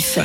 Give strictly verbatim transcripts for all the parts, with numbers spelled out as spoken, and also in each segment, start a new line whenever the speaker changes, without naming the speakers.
sportif.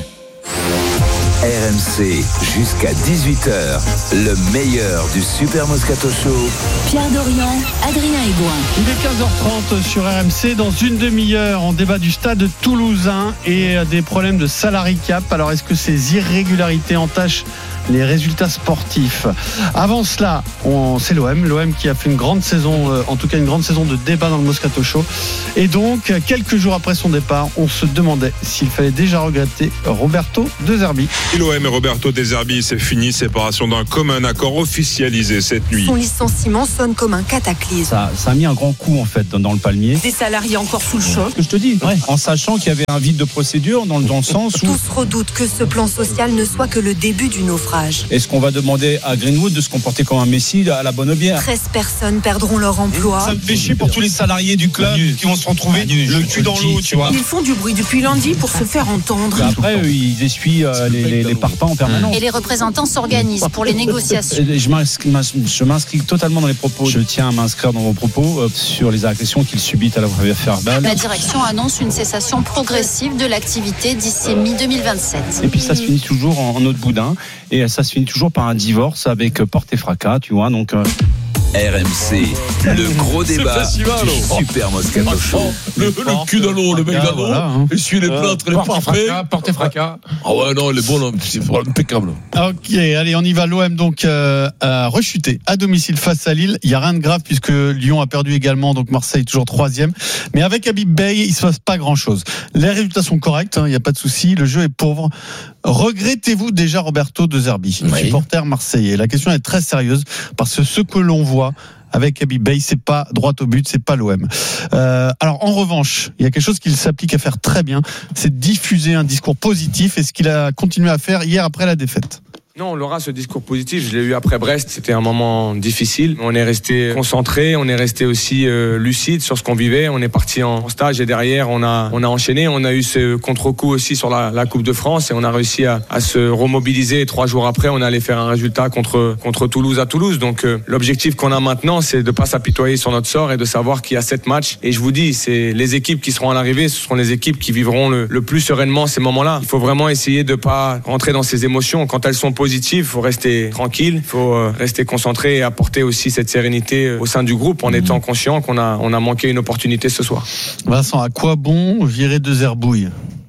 R M C jusqu'à dix-huit heures, le meilleur du Super Moscato Show.
Pierre Dorian, Adrien Aigouin.
Il est quinze heures trente sur R M C. Dans une demi-heure, on débat du stade toulousain et des problèmes de salary cap. Alors, est-ce que ces irrégularités entachent les résultats sportifs? Avant cela, on, c'est l'O M. L'O M qui a fait une grande saison, euh, en tout cas une grande saison de débat dans le Moscato Show. Et donc, quelques jours après son départ, on se demandait s'il fallait déjà regretter Roberto De Zerbi.
L'O M et Roberto De Zerbi, c'est fini. Séparation d'un commun accord officialisé cette nuit.
Son licenciement sonne comme un cataclysme.
Ça, ça a mis un grand coup en fait dans, dans le palmier.
Des salariés encore sous le choc.
Ce que je te dis, ouais. En sachant qu'il y avait un vide de procédure dans, dans le sens où...
Tous redoutent que ce plan social ne soit que le début du naufrage.
Est-ce qu'on va demander à Greenwood de se comporter comme un Messi à la bonne bière?
treize personnes perdront leur emploi.
Ça me fait chier pour tous les salariés du club Manu. Qui vont se retrouver Manu, le cul dans l'eau, tu vois.
Ils font du bruit depuis lundi pour se faire entendre.
Après, eux, ils essuient euh, les, les, les parpaings en permanence.
Et les représentants s'organisent pour les négociations.
Je m'inscris, je m'inscris totalement dans les propos. Je tiens à m'inscrire dans vos propos euh, sur les agressions qu'ils subissent à la verbale.
La direction annonce une cessation progressive de l'activité d'ici mi deux mille vingt-sept.
Et puis ça se finit toujours en, en autre boudin. Et ça se finit toujours par un divorce avec porte et fracas, tu vois. Donc... Euh...
R M C, le gros débat festival, du oh. Super Moscato Show.
Oh, le, le cul dans l'eau, le mec dans l'eau, voilà, hein. Essuie les plâtres, les parfaits.
Porte fracas.
Ah ouais, non, il est bon, c'est impeccable.
Ok, allez, on y va. L'O M donc euh, a rechuté à domicile face à Lille. Il n'y a rien de grave puisque Lyon a perdu également, donc Marseille toujours troisième. Mais avec Habib Beye, il ne se passe pas grand-chose. Les résultats sont corrects, il hein, n'y a pas de souci. Le jeu est pauvre. Regrettez-vous déjà Roberto De Zerbi, oui. supporter marseillais? La question est très sérieuse parce que ce que l'on voit avec Habib Beye, c'est pas droit au but, c'est pas l'O M. Euh, alors en revanche, il y a quelque chose qu'il s'applique à faire très bien, c'est diffuser un discours positif, et ce qu'il a continué à faire hier après la défaite.
Non, on l'aura ce discours positif. Je l'ai eu après Brest. C'était un moment difficile. On est resté concentré. On est resté aussi euh, lucide sur ce qu'on vivait. On est parti en stage et derrière on a on a enchaîné. On a eu ce contre-coup aussi sur la, la Coupe de France et on a réussi à, à se remobiliser. Et trois jours après, on allait faire un résultat contre contre Toulouse à Toulouse. Donc euh, l'objectif qu'on a maintenant, c'est de pas s'apitoyer sur notre sort et de savoir qu'il y a sept matchs. Et je vous dis, c'est les équipes qui seront à l'arrivée. Ce seront les équipes qui vivront le, le plus sereinement ces moments-là. Il faut vraiment essayer de pas rentrer dans ces émotions quand elles sont positives. Il faut rester tranquille, il faut rester concentré et apporter aussi cette sérénité au sein du groupe en mmh. étant conscient qu'on a, on a manqué une opportunité ce soir.
Vincent, à quoi bon virer De Zerbi?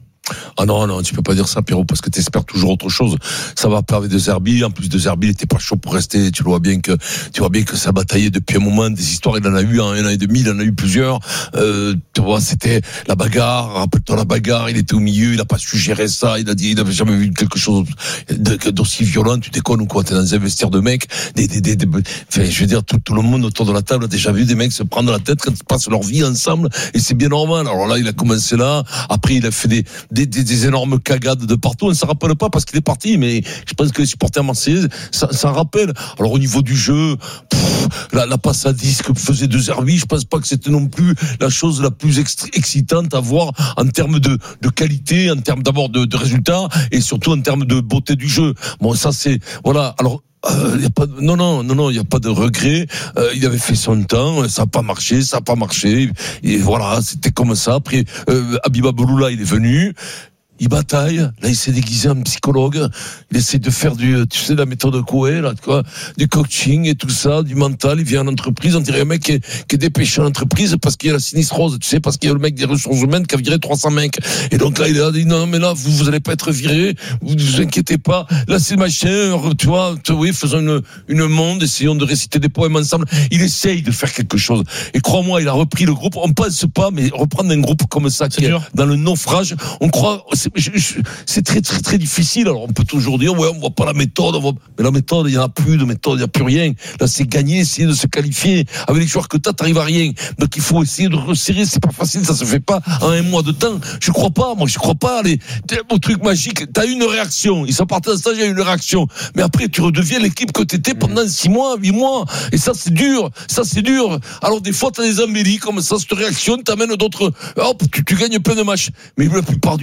Ah non, non, tu peux pas dire ça, Pierrot, parce que tu espères toujours autre chose. Ça va pas avec De Zerbi. En plus, De Zerbi, il était pas chaud pour rester. Tu vois bien que, tu vois bien que ça bataillait depuis un moment. Des histoires, il en a eu en un an et demi, il en a eu plusieurs. Euh, tu vois, c'était la bagarre. Rappelle-toi la bagarre. Il était au milieu, il a pas su gérer ça. Il a dit, il avait jamais vu quelque chose de, d'aussi violent. Tu déconnes ou quoi? T'es dans un vestiaire de mecs. Des, des, des, des, enfin, je veux dire, tout, tout le monde autour de la table a déjà vu des mecs se prendre la tête quand ils passent leur vie ensemble. Et c'est bien normal. Alors là, il a commencé là. Après, il a fait des, des, des, des énormes cagades de partout. On ne s'en rappelle pas parce qu'il est parti, mais je pense que les supporters marseillais ça, ça rappelle. Alors au niveau du jeu, pff, la, la passe à disque que faisait De Zerbi, je pense pas que c'était non plus la chose la plus ext- excitante à voir en termes de, de qualité, en termes d'abord de, de résultats et surtout en termes de beauté du jeu. Bon, ça c'est voilà. Alors Euh, y a pas de, non non non non il y a pas de regret. Euh, il avait fait son temps, ça a pas marché, ça a pas marché et voilà, c'était comme ça. Après euh, Habib Abouloula, il est venu. Il bataille, là il s'est déguisé en psychologue, il essaie de faire du, tu sais, la méthode Coué, là, quoi, du coaching et tout ça, du mental. Il vient en entreprise, on dirait un mec qui est, qui est dépêché en entreprise parce qu'il y a la sinistre rose, tu sais, parce qu'il y a le mec des ressources humaines qui a viré trois cents mecs. Et donc là il a dit non mais là vous vous allez pas être viré, vous vous inquiétez pas. Là c'est machin, tu vois, oui, faisons une une monde, essayons de réciter des poèmes ensemble. Il essaye de faire quelque chose. Et crois-moi, il a repris le groupe. On pense pas, mais reprendre un groupe comme ça qui est dans le naufrage, on croit. C'est, je, je, c'est très très très difficile. Alors on peut toujours dire ouais on voit pas la méthode, on voit... mais la méthode il y en a plus de méthode, il y a plus rien. Là c'est gagner, essayer de se qualifier. Avec les joueurs que t'as, t'arrives à rien. Donc il faut essayer de resserrer. C'est pas facile, ça se fait pas en un mois de temps. Je crois pas, moi je crois pas. Les au truc magique, t'as une réaction. Ils sont partis en stage, il y a une réaction. Mais après tu redeviens l'équipe que t'étais pendant six mois, huit mois. Et ça c'est dur, ça c'est dur. Alors des fois t'as des embellis comme ça, cette réaction t'amène d'autres. Hop, tu, tu gagnes plein de matchs. Mais la plupart du temps,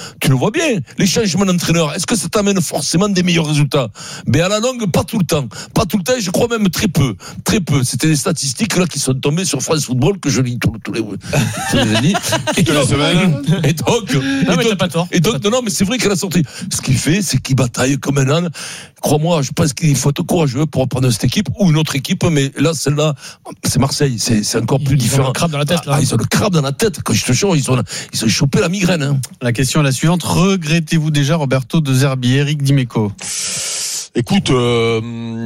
tu le vois bien. Les changements d'entraîneur, est-ce que ça t'amène forcément des meilleurs résultats? Mais à la longue, pas tout le temps. Pas tout le temps, je crois même très peu. Très peu. C'était des statistiques là qui sont tombées sur France Football que je lis tous, tous les, tous les dit. Et donc, et donc,
non, mais
et donc,
t'as pas tort.
et donc non, non, mais c'est vrai qu'elle a sorti. Ce qu'il fait, c'est qu'il bataille comme un âne. Crois-moi, je pense qu'il faut être courageux pour reprendre cette équipe ou une autre équipe, mais là, celle-là, c'est Marseille. C'est, c'est encore plus
ils
différent.
Ils ont le crabe dans la tête, là.
Ah, ils ont le crabe dans la tête. Quand je te jure, ils ont, ils ont chopé la migraine, hein.
La question est la suivante. Regrettez-vous déjà Roberto De Zerbi? Eric Dimeco.
Écoute, euh,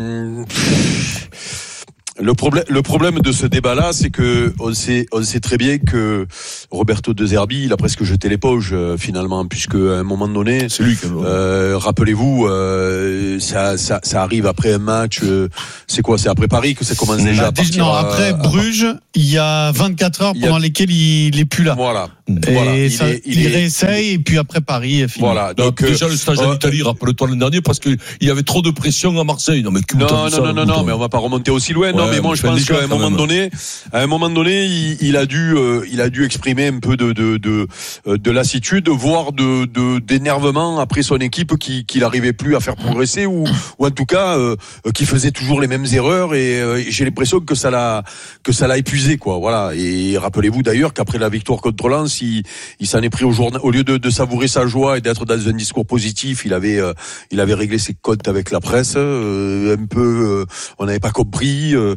le problème, le problème de ce débat-là, c'est que on sait, on sait très bien que Roberto De Zerbi, il a presque jeté l'éponge euh, finalement, puisque à un moment donné,
c'est lui qui
euh, rappelez-vous, euh, ça, ça, ça arrive après un match. Euh, c'est quoi? C'est après Paris que ça commence déjà
bah,
à partir.
Non, après à, Bruges, il y a vingt-quatre heures pendant a... lesquelles il est plus là.
Voilà.
Et voilà, ça, il, est, il, il est... réessaye et puis après Paris est fini.
Voilà.
Donc, donc déjà le stage euh, en Italie, rappelle-toi l'an dernier, parce qu'il y avait trop de pression à Marseille. Non mais
non non non, non, non mais on va pas remonter aussi loin. Ouais, non mais moi je pense qu'à un moment même. donné, à un moment donné, il, il a dû, euh, il a dû exprimer un peu de de de, de lassitude, voire de, de d'énervement après son équipe qui qui n'arrivait plus à faire progresser ou ou en tout cas euh, qui faisait toujours les mêmes erreurs et, euh, et j'ai l'impression que ça l'a que ça l'a épuisé quoi. Voilà. Et rappelez-vous d'ailleurs qu'après la victoire contre Lens, il, il s'en est pris au journal, au lieu de, de savourer sa joie et d'être dans un discours positif, il avait euh, il avait réglé ses comptes avec la presse euh, un peu euh, on n'avait pas compris euh,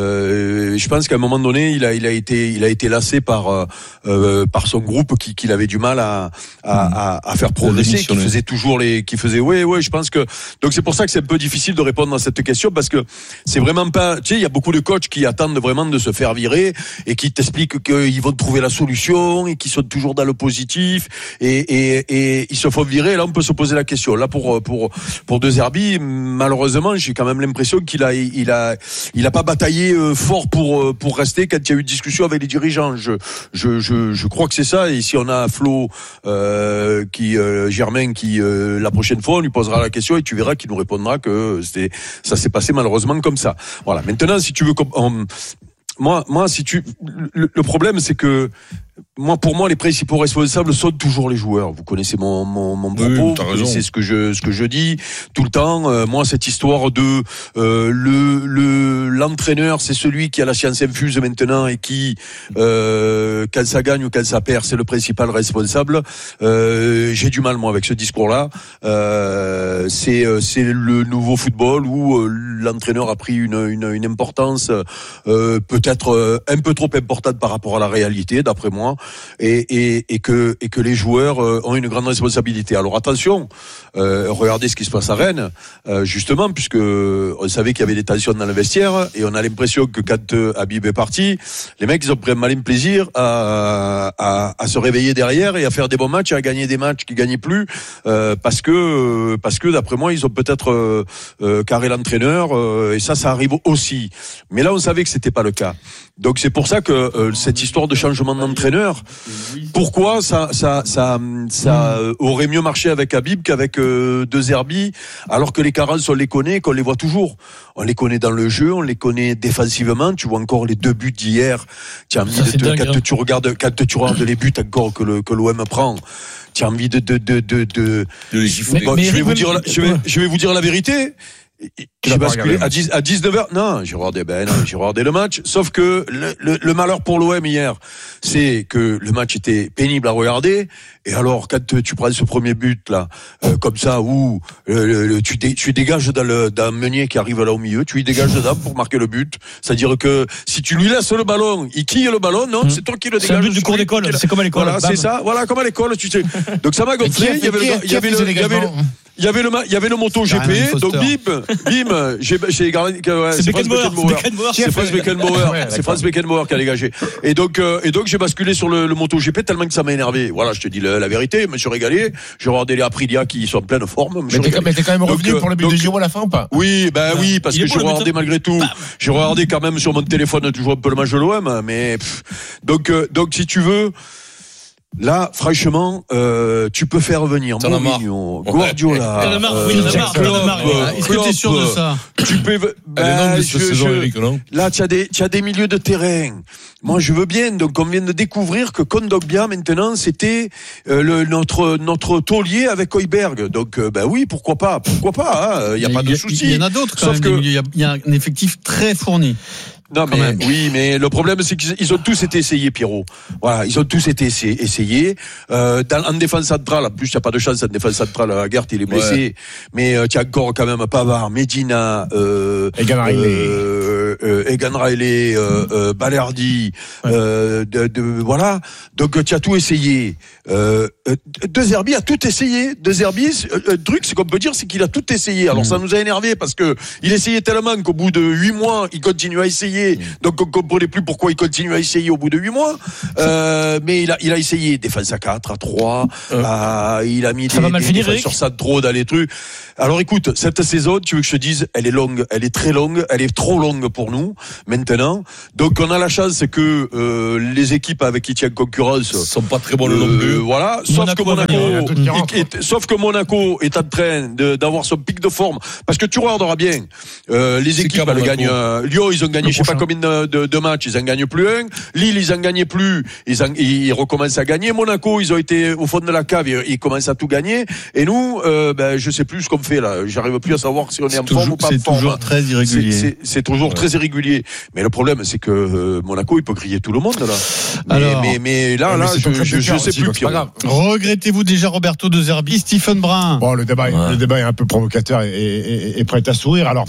euh, je pense qu'à un moment donné il a il a été il a été lassé par euh, par son groupe qui qu'il avait du mal à à, à, à faire progresser, qui faisait toujours les qui faisait ouais ouais je pense que donc c'est pour ça que c'est un peu difficile de répondre à cette question parce que c'est vraiment pas tu sais il y a beaucoup de coachs qui attendent vraiment de se faire virer et qui t'expliquent qu'ils vont trouver la solution et qui sont toujours dans le positif et et et ils se font virer et là on peut se poser la question là pour pour pour De Zerbi malheureusement j'ai quand même l'impression qu'il a il a il a pas bataillé fort pour pour rester quand il y a eu discussion avec les dirigeants je je je je crois que c'est ça et si on a Flo euh, qui euh, Germain qui euh, la prochaine fois on lui posera la question et tu verras qu'il nous répondra que c'était ça s'est passé malheureusement comme ça voilà maintenant si tu veux on, moi moi si tu le, le problème c'est que moi, pour moi, les principaux responsables sont toujours les joueurs. Vous connaissez mon mon, mon propos, oui, vous connaissez ce que je ce que je dis tout le temps. Euh, moi, cette histoire de euh, le le l'entraîneur, c'est celui qui a la science infuse maintenant et qui, euh, quand ça gagne ou quand ça perd, c'est le principal responsable. Euh, j'ai du mal moi avec ce discours-là. Euh, c'est c'est le nouveau football où euh, l'entraîneur a pris une une, une importance euh, peut-être euh, un peu trop importante par rapport à la réalité, d'après moi. Et, et, et que et que les joueurs euh, ont une grande responsabilité. Alors attention, euh, regardez ce qui se passe à Rennes, euh, justement, puisque on savait qu'il y avait des tensions dans le vestiaire et on a l'impression que quand euh, Habib est parti, les mecs ils ont pris un malin plaisir à, à, à se réveiller derrière et à faire des bons matchs et à gagner des matchs qui gagnaient plus euh, parce que parce que d'après moi ils ont peut-être euh, euh, carré l'entraîneur euh, et ça ça arrive aussi. Mais là on savait que c'était pas le cas. Donc c'est pour ça que euh, cette histoire de changement d'entraîneur, pourquoi ça ça ça ça euh, aurait mieux marché avec Habib qu'avec euh, De Zerbi, alors que les carences on les connaît, qu'on les voit toujours. On les connaît dans le jeu, on les connaît défensivement. Tu vois encore les deux buts d'hier. Tu as envie de te, dingue, quand hein. tu regardes quand tu regardes les buts encore que le que l'O M prend. Tu as envie de de de de de. de les gifler. Bon, je vais vous dire la, je vais je vais vous dire la vérité. J'ai basculé à, dix, à dix-neuf heures. Non, j'ai regardé, ben non, j'ai regardé le match. Sauf que le, le, le malheur pour l'O M hier, c'est que le match était pénible à regarder. Et alors, quand tu prends ce premier but là, euh, comme ça, où euh, tu, dé, tu dégages dans le dans Meunier qui arrive là au milieu, tu lui dégages dedans pour marquer le but. C'est-à-dire que si tu lui laisses le ballon, il quille le ballon, non, mmh. c'est toi qui le dégages.
C'est un but du cours d'école. C'est comme à l'école.
Voilà, c'est ça. Voilà, comme à l'école. Tu sais. Donc ça m'a gonflé. Il y avait le, il y avait le, il y avait le, il y avait le, il y avait le moto G P. Donc bim, bim, j'ai, j'ai gardé. Ouais,
c'est Beckenbauer.
C'est Franz Beckenbauer. C'est Franz Beckenbauer qui a dégagé. Et donc, euh, et donc j'ai basculé sur le, le moto G P tellement que ça m'a énervé. Voilà, je te dis la, la vérité. Je me suis régalé. J'ai regardé les Aprilia qui sont en pleine forme.
Mais t'es, mais t'es quand même revenu donc, pour le but donc, de Giroud à la fin ou pas?
Oui, ben bah, oui, parce que j'ai regardé malgré tout. J'ai regardé quand même sur mon téléphone toujours un peu le match de l'O M, mais pff, donc, euh, donc si tu veux. Là, franchement, euh, tu peux faire venir Mourinho, Guardiola,
euh, euh, est-ce que tu es sûr de ça?
Tu peux. Ben, je, saison, je, Eric, non là, tu as des, tu as des milieux de terrain. Moi, je veux bien. Donc, on vient de découvrir que Kondogbia, maintenant, c'était euh, le, notre notre taulier avec Højbjerg. Donc, euh, ben oui, pourquoi pas, pourquoi pas. Il hein, y a, y a pas de souci.
Il y en a d'autres quand Sauf même. Il que... y, y a un effectif très fourni.
Non mais même. oui, mais le problème c'est qu'ils ont tous été essayés, Pierrot. Voilà, ils ont tous été essayés. Euh, dans, en défense centrale, en plus, il n'y a pas de chance en défense centrale. Aguerd, il est blessé, ouais. mais euh, tu as encore quand même Pavard, Medina, euh,
Egan Riley,
euh, euh, Egan Riley, euh, euh, Balerdi, ouais. euh, de, de, voilà. Donc tu as tout essayé. Euh, De Zerbi a tout essayé. De Zerbi, le truc, c'est qu'on peut dire, c'est qu'il a tout essayé. Alors mmh. ça nous a énervé parce que il essayait tellement qu'au bout de huit mois, il continue à essayer. Donc on comprenait plus pourquoi il continue à essayer au bout de huit mois. Euh, mais il a, il a essayé défense à quatre, à trois. Euh, à, il a mis
ça
des,
va mal
des
finir,
défenses sur ça trop dans les trucs. Alors écoute, cette saison, tu veux que je te dise, elle est longue, elle est très longue, elle est trop longue pour nous maintenant. Donc on a la chance que euh, les équipes avec qui tient concurrence
sont pas très bonnes
euh,
non plus.
Voilà, sauf Monaco que Monaco, est, est, sauf que Monaco est en train de, d'avoir son pic de forme. Parce que tu regarderas bien, euh, les c'est équipes elles gagnent. Euh, Lyon, ils ont gagné, je sais pas combien de, de, de matchs, ils en gagnent plus un. Lille, ils en gagnaient plus, ils, en, ils recommencent à gagner. Monaco, ils ont été au fond de la cave, ils, ils commencent à tout gagner. Et nous, euh, ben je sais plus ce qu'on fait là. J'arrive plus à savoir si on est c'est en toujours, forme ou pas en forme.
C'est toujours très irrégulier.
C'est, c'est, c'est toujours ouais. très irrégulier. Mais le problème, c'est que euh, Monaco, il peut griller tout le monde là. Mais,
Alors,
mais, mais là, là, je, je, je sais
aussi,
plus. Pire.
Regrettez-vous déjà Roberto De Zerbi, Stephen Brun?
Bon, le débat, ouais. le débat est un peu provocateur et, et, et, et prêt à sourire. Alors,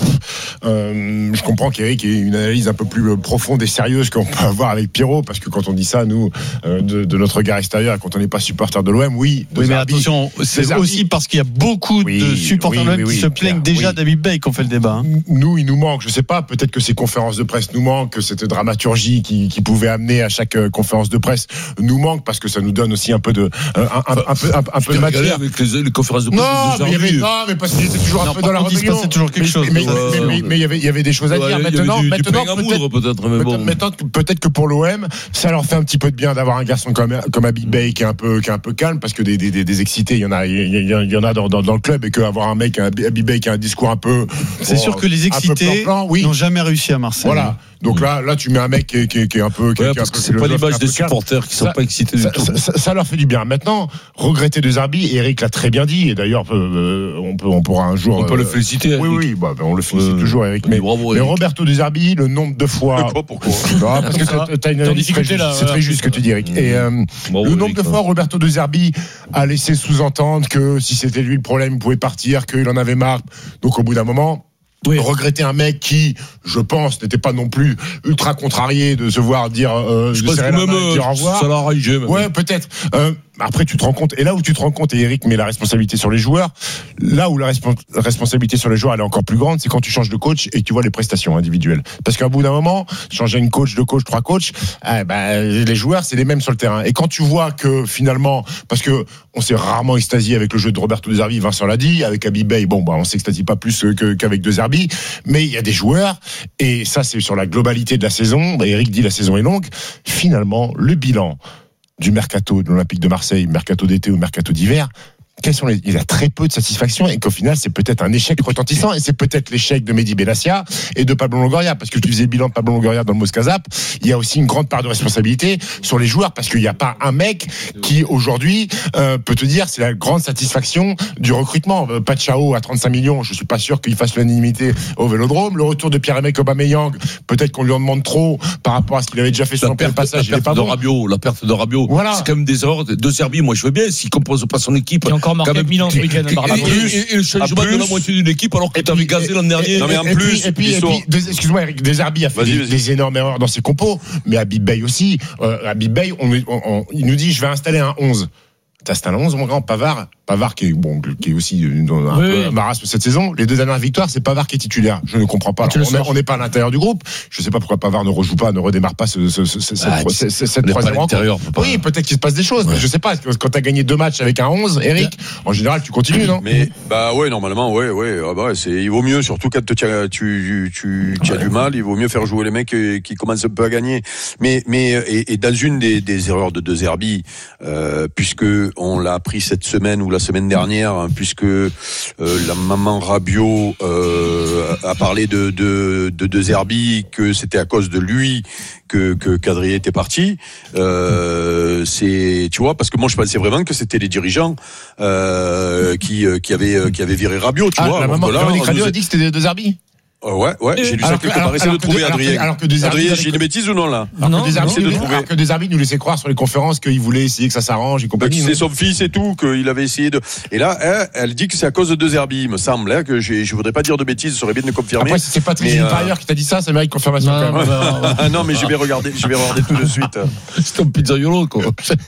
euh, je comprends qu'Eric ait une analyse un peu plus profonde et sérieuse qu'on peut avoir avec Pierrot, parce que quand on dit ça, nous, euh, de, de notre regard extérieur, quand on n'est pas supporter de l'O M, oui.
Oui, mais Zerbi, attention, c'est Zerbi, aussi parce qu'il y a beaucoup oui, de supporters oui, de l'O M oui, qui oui, se plaignent clair, déjà oui. d'Habib Beye qu'on fait le débat. Hein.
Nous, il nous manque, je sais pas, peut-être que ces conférences de presse nous manquent, que cette dramaturgie qui, qui pouvait amener à chaque euh, conférence de presse nous manque, parce que ça nous donne aussi un peu de, euh, un, un, un peu, un, un peu de matière.
Avec les, les conférences de presse.
Non, mais il y avait, non, mais parce qu'il était toujours non, un peu dans la rébellion.
C'est toujours quelque
mais,
chose.
Mais, mais, mais, mais, mais il y avait, il y avait des choses à dire. Maintenant,
du,
maintenant,
du peut-être, peut-être, mais bon.
maintenant, peut-être que pour l'O M, ça leur fait un petit peu de bien d'avoir un garçon comme, comme Habib Beye qui est un peu, qui est un peu calme, parce que des, des, des, des excités, il y en a, il y, il y en a dans, dans, dans le club, et qu'avoir un mec, un Habib Beye qui a un discours un peu.
C'est bon, sûr que les excités plan -plan, oui. n'ont jamais réussi à Marseille.
Voilà. Donc là, là, tu mets un mec qui est, qui est, qui est un peu. Qui
ouais,
est
parce
un
que c'est pas l'image des supporters qui sont
ça,
pas excités
ça,
du tout.
Ça, ça, ça leur fait du bien. Maintenant, regretter De Zerbi, Eric l'a très bien dit, et d'ailleurs, euh, on peut, on pourra un jour.
On peut euh, le féliciter.
Oui, oui, bah, on le félicite euh, toujours, Eric. Mais, bravo, mais Roberto De Zerbi, le nombre de fois.
Pourquoi, pourquoi
non, parce que t'as, t'as une analyse difficulté là. C'est très juste ce que tu dis, Eric. Et euh, le nombre de fois, Roberto De Zerbi a laissé sous-entendre que si c'était lui le problème, il pouvait partir, qu'il en avait marre. Donc, au bout d'un moment. Oui. Regretter un mec qui, je pense, n'était pas non plus ultra contrarié de se voir dire euh,
je, je pense que même main, dire au revoir. Ça l'a ragé.
Ouais, peut-être. Euh, après, tu te rends compte, et là où tu te rends compte, et Eric met la responsabilité sur les joueurs, là où la resp- responsabilité sur les joueurs elle est encore plus grande, c'est quand tu changes de coach et que tu vois les prestations individuelles. Parce qu'à bout d'un moment, changer une coach, deux coachs, trois coachs, eh ben, les joueurs c'est les mêmes sur le terrain. Et quand tu vois que finalement, parce que on s'est rarement extasié avec le jeu de Roberto De Zerbi, Vincent l'a dit, avec Habib Beye, bon, bah, on s'extasie pas plus que, qu'avec De Zerbi, mais il y a des joueurs, et ça c'est sur la globalité de la saison, Eric dit la saison est longue, finalement, le bilan du mercato de l'Olympique de Marseille, mercato d'été ou mercato d'hiver, quels sont les... il y a très peu de satisfaction, et qu'au final c'est peut-être un échec retentissant, et c'est peut-être l'échec de Mehdi Benassia et de Pablo Longoria, parce que tu faisais le bilan de Pablo Longoria dans le Moscazap, il y a aussi une grande part de responsabilité sur les joueurs, parce qu'il n'y a pas un mec qui aujourd'hui euh, peut te dire c'est la grande satisfaction du recrutement. euh, Pachao à trente-cinq millions, je suis pas sûr qu'il fasse l'unanimité au Vélodrome. Le retour de Pierre-Emerick Aubameyang, peut-être qu'on lui en demande trop par rapport à ce qu'il avait déjà fait sur le passage,
la perte de Rabiot, la perte de Rabiot,
voilà.
C'est quand même des erreurs de Zerbi. Moi je veux bien s'il compose pas son équipe.
Encore marqué Milan ce week-end.
Et, et, et le changement de la moitié d'une équipe alors que tu avais gazé l'an dernier.
Non mais en
et
plus,
et puis, et puis, et puis excuse-moi Eric, De Zerbi a fait vas-y, des, vas-y. des énormes erreurs dans ses compos, mais Habib Beye aussi. Euh, Habib Beye, on, on, on, il nous dit je vais installer un onze. T'installes un onze, mon grand Pavard. Pavard qui est bon, qui est aussi dans un
oui,
peu
oui.
marasme cette saison. Les deux dernières victoires, c'est Pavard qui est titulaire. Je ne comprends pas. Alors, on n'est pas à l'intérieur du groupe. Je ne sais pas pourquoi Pavard ne rejoue pas, ne redémarre pas ce, ce, ce, cette,
ah,
cette, cette, cette troisième rencontre. Oui, peut-être qu'il se passe des choses. Ouais. Mais je sais pas. Quand tu as gagné deux matchs avec un onze, Eric, en général, tu continues, non?
Mais bah ouais, normalement, ouais, ouais. Ah bah, c'est, il vaut mieux, surtout quand tu, tu, tu, tu, tu as du mal, il vaut mieux faire jouer les mecs qui commencent un peu à gagner. Mais, mais et, et dans une des, des erreurs de De Zerbi, euh, puisque on l'a appris cette semaine ou la semaine dernière, hein, puisque euh, la maman Rabiot euh, a parlé de de de, de Zerbi, que c'était à cause de lui que que qu'Adrien était parti. Euh, c'est, tu vois, parce que moi je pensais vraiment que c'était les dirigeants euh, qui qui avaient qui avaient viré Rabiot, tu
ah,
vois.
La maman Rabiot a dit que c'était De Zerbi.
Euh, ouais, ouais, j'ai lu ça quelque part. Essayez de trouver Adrien.
Alors que De Zerbi,
Adrien, j'ai une bêtise ou non là?
Alors que De Zerbi, de alors que De Zerbi nous laissait croire sur les conférences qu'il voulait essayer que ça s'arrange et compagnie.
C'est son fils et tout, qu'il avait essayé de. Et là, elle, elle dit que c'est à cause de De Zerbi, il me semble, hein, que je voudrais pas dire de bêtises, ça serait bien de me confirmer.
Après, si c'est Patrick Gilles-Parieur euh... qui t'a dit ça, ça mérite confirmation
non,
quand même.
Ah non, mais je vais regarder, je vais regarder tout de suite.
C'est un pizzaiolo, quoi.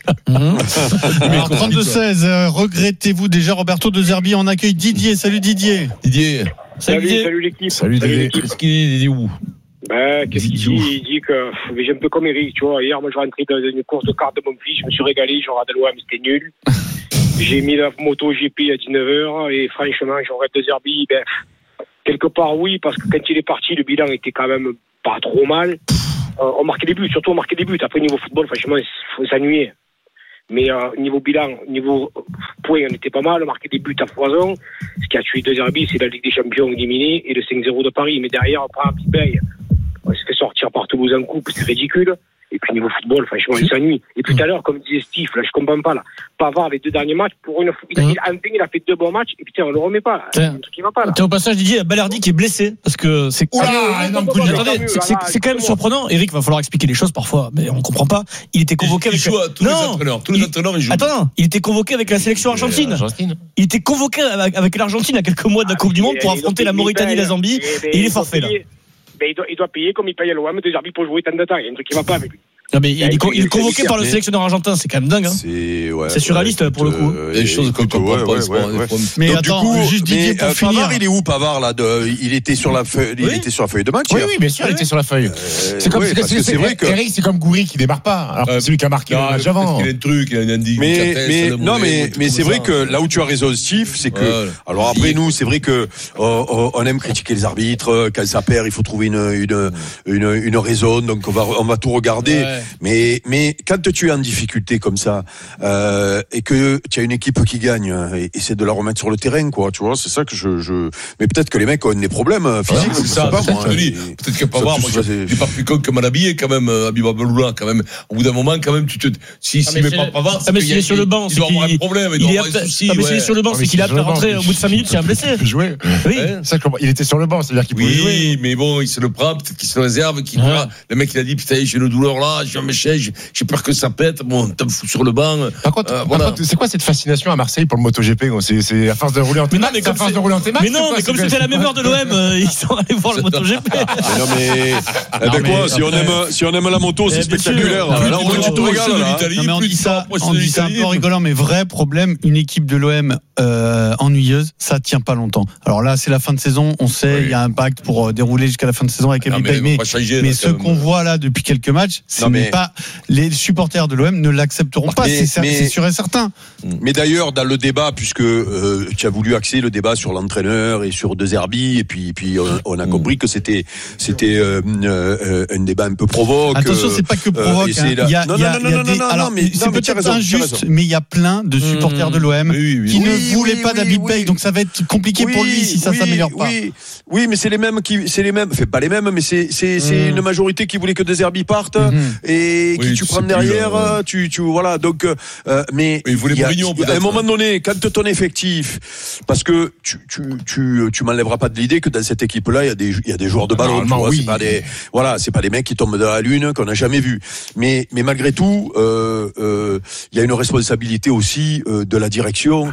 Alors, trente-deux seize, euh, regrettez-vous déjà Roberto De Zerbi? On accueille Didier. Salut Didier.
Didier.
Salut, salut, salut l'équipe.
Salut Didier.
Qu'est-ce qu'il dit où?
Ben, qu'est-ce qu'il dit? Il dit que j'ai un peu comme Eric, tu vois. Hier, moi, je rentrais dans une course de cartes de mon fils, je me suis régalé, j'ai regardé l'O M, c'était nul. J'ai mis la moto G P à dix-neuf heures et franchement, j'aurais De Zerbi, ben, quelque part oui, parce que quand il est parti, le bilan était quand même pas trop mal. Euh, on marquait des buts, surtout on marquait des buts. Après, niveau football, franchement, il faut s'ennuyer. Mais euh, niveau bilan, niveau points, on était pas mal, on marquait des buts à foison. Ce qui a tué De Zerbi, c'est la Ligue des Champions éliminée et le cinq zéro de Paris. Mais derrière, on prend un petit bail. On se fait sortir par Toulouse en coupe, c'est ridicule. Et puis niveau football, franchement, il s'ennuie. Et puis tout à l'heure, comme disait Steve, là, je comprends pas là. Pavard, les deux derniers matchs, pour une fois, il a, il a, il a fait deux bons matchs, et putain, on le remet pas. Là. C'est un truc qui va pas là.
T'es au passage, Didier, Balerdi qui est blessé, parce que c'est.
Oula, énorme coup de
dur. Attendez, c'est, c'est, c'est quand même surprenant. Eric, va falloir expliquer les choses parfois, mais on comprend pas. Il était convoqué
il,
avec.
Il joue à tous
non,
les entraîneurs. Tous les entraîneurs, ils jouent.
Attends, non, il était convoqué avec la sélection argentine. Il était convoqué avec l'Argentine à quelques mois de la Coupe du Monde pour affronter la Mauritanie et la Zambie, et il est forfait là.
Mais il doit, il doit payer comme il paye à l'O M De Zerbi pour jouer tant de temps. Il y a un truc qui va pas avec lui.
Non mais il, il, il est convoqué par le sélectionneur argentin, c'est quand même dingue. Hein.
C'est, ouais,
c'est surréaliste ouais, pour le coup.
Il y a des choses qu'on comprend pas. Ouais, ouais, ouais.
Mais
donc,
attends,
du coup,
juste Didier
mais,
pour
euh,
finir.
Pavard, il est où Pavard là de, il était sur la feuille, il
oui.
était sur la feuille de match.
Oui, oui, bien sûr, il était sur la feuille.
Euh,
c'est comme
ouais,
c'est, c'est,
c'est vrai que
Eric, c'est comme Goury qui démarre pas. Alors que c'est lui qui a marqué le match avant.
Il a un truc, il a un indice.
Mais, mais non, mais mais c'est vrai que là où tu as raison, Steve, c'est que alors après nous, c'est vrai que on aime critiquer les arbitres quand ça perd, il faut trouver une une une une raison, donc on va on va tout regarder. Mais mais quand tu es en difficulté comme ça euh, et que tu as une équipe qui gagne, et, et c'est de la remettre sur le terrain, quoi. Tu vois, c'est ça que je, je... Mais peut-être que les mecs ont des problèmes physiques.
Ouais, c'est ça. Pas, moi, je dis. Peut-être que Pavard, moi, je suis pas plus con que mal habillé quand même, Habiba Beloula, quand même. Au bout d'un moment, quand même, tu te. Si s'il met pas Pavard,
ah mais s'il est sur le banc,
il doit avoir un problème.
Il est souci. Mais s'il est sur le banc, c'est qu'il a pu rentrer au bout de cinq minutes, il a blessé.
Jouer. Oui. Il était sur le banc, c'est-à-dire qu'il pouvait jouer.
Oui, mais bon, il se le prend, peut-être qu'il se le réserve, qu'il le mec il a dit putain, j'ai une douleur là, j'ai un méchant, j'ai peur que ça pète. Bon, t'as me fous sur le banc.
Par contre, euh, voilà. Par contre, c'est quoi cette fascination à Marseille pour le MotoGP? C'est, c'est à force de rouler en T-Max.
Mais, mais, comme, de rouler en T-Max, mais non, mais comme c'était à la même heure de l'O M, euh, ils sont allés voir le MotoGP.
Mais non, mais, eh ben quoi, si on aime, si on aime la moto, c'est spectaculaire. Là, au moins, tu te régales, là.
Non, mais on dit ça, on dit ça un peu rigolant, mais vrai problème, une équipe de l'O M, euh, ennuyeuse, ça tient pas longtemps. Alors là, c'est la fin de saison, on sait, il y a un pacte pour dérouler jusqu'à la fin de saison avec Ebi Bay, mais, mais ce qu'on voit là depuis quelques matchs, ce n'est pas, les supporters de l'O M ne l'accepteront pas, mais, c'est, mais, c'est sûr et certain.
Mais d'ailleurs, dans le débat, puisque euh, tu as voulu axer le débat sur l'entraîneur et sur De Zerbi, et puis, puis on, on a compris que c'était, c'était euh, euh, un débat un peu provoque.
Attention, c'est pas que provoque. Euh, hein.
la...
Il y a,
non,
il y a,
non, non,
il y a
non,
des...
non,
Alors,
non, mais
c'est
non,
peut-être
raison,
injuste, mais il y a plein de supporters mmh. de l'O M oui, oui, qui oui, ne oui, voulaient oui, pas oui, David oui. Bay, donc ça va être compliqué oui, pour lui si ça oui, s'améliore pas.
Oui, oui, mais c'est les mêmes qui, c'est les mêmes, enfin pas les mêmes, mais c'est c'est mmh. c'est une majorité qui voulait que De Zerbi parte mmh. et qui oui, tu prends derrière, plus, euh, tu tu voilà donc euh, mais
il voulait Mourinho
à un moment donné quand ton effectif, parce que tu tu tu tu m'enlèveras pas de l'idée que dans cette équipe là il y a des il y a des joueurs de ballon, tu vois, oui. c'est pas des voilà c'est pas des mecs qui tombent de la lune qu'on n'a jamais vu, mais mais malgré tout euh, euh, il y a une responsabilité aussi euh, de la direction euh,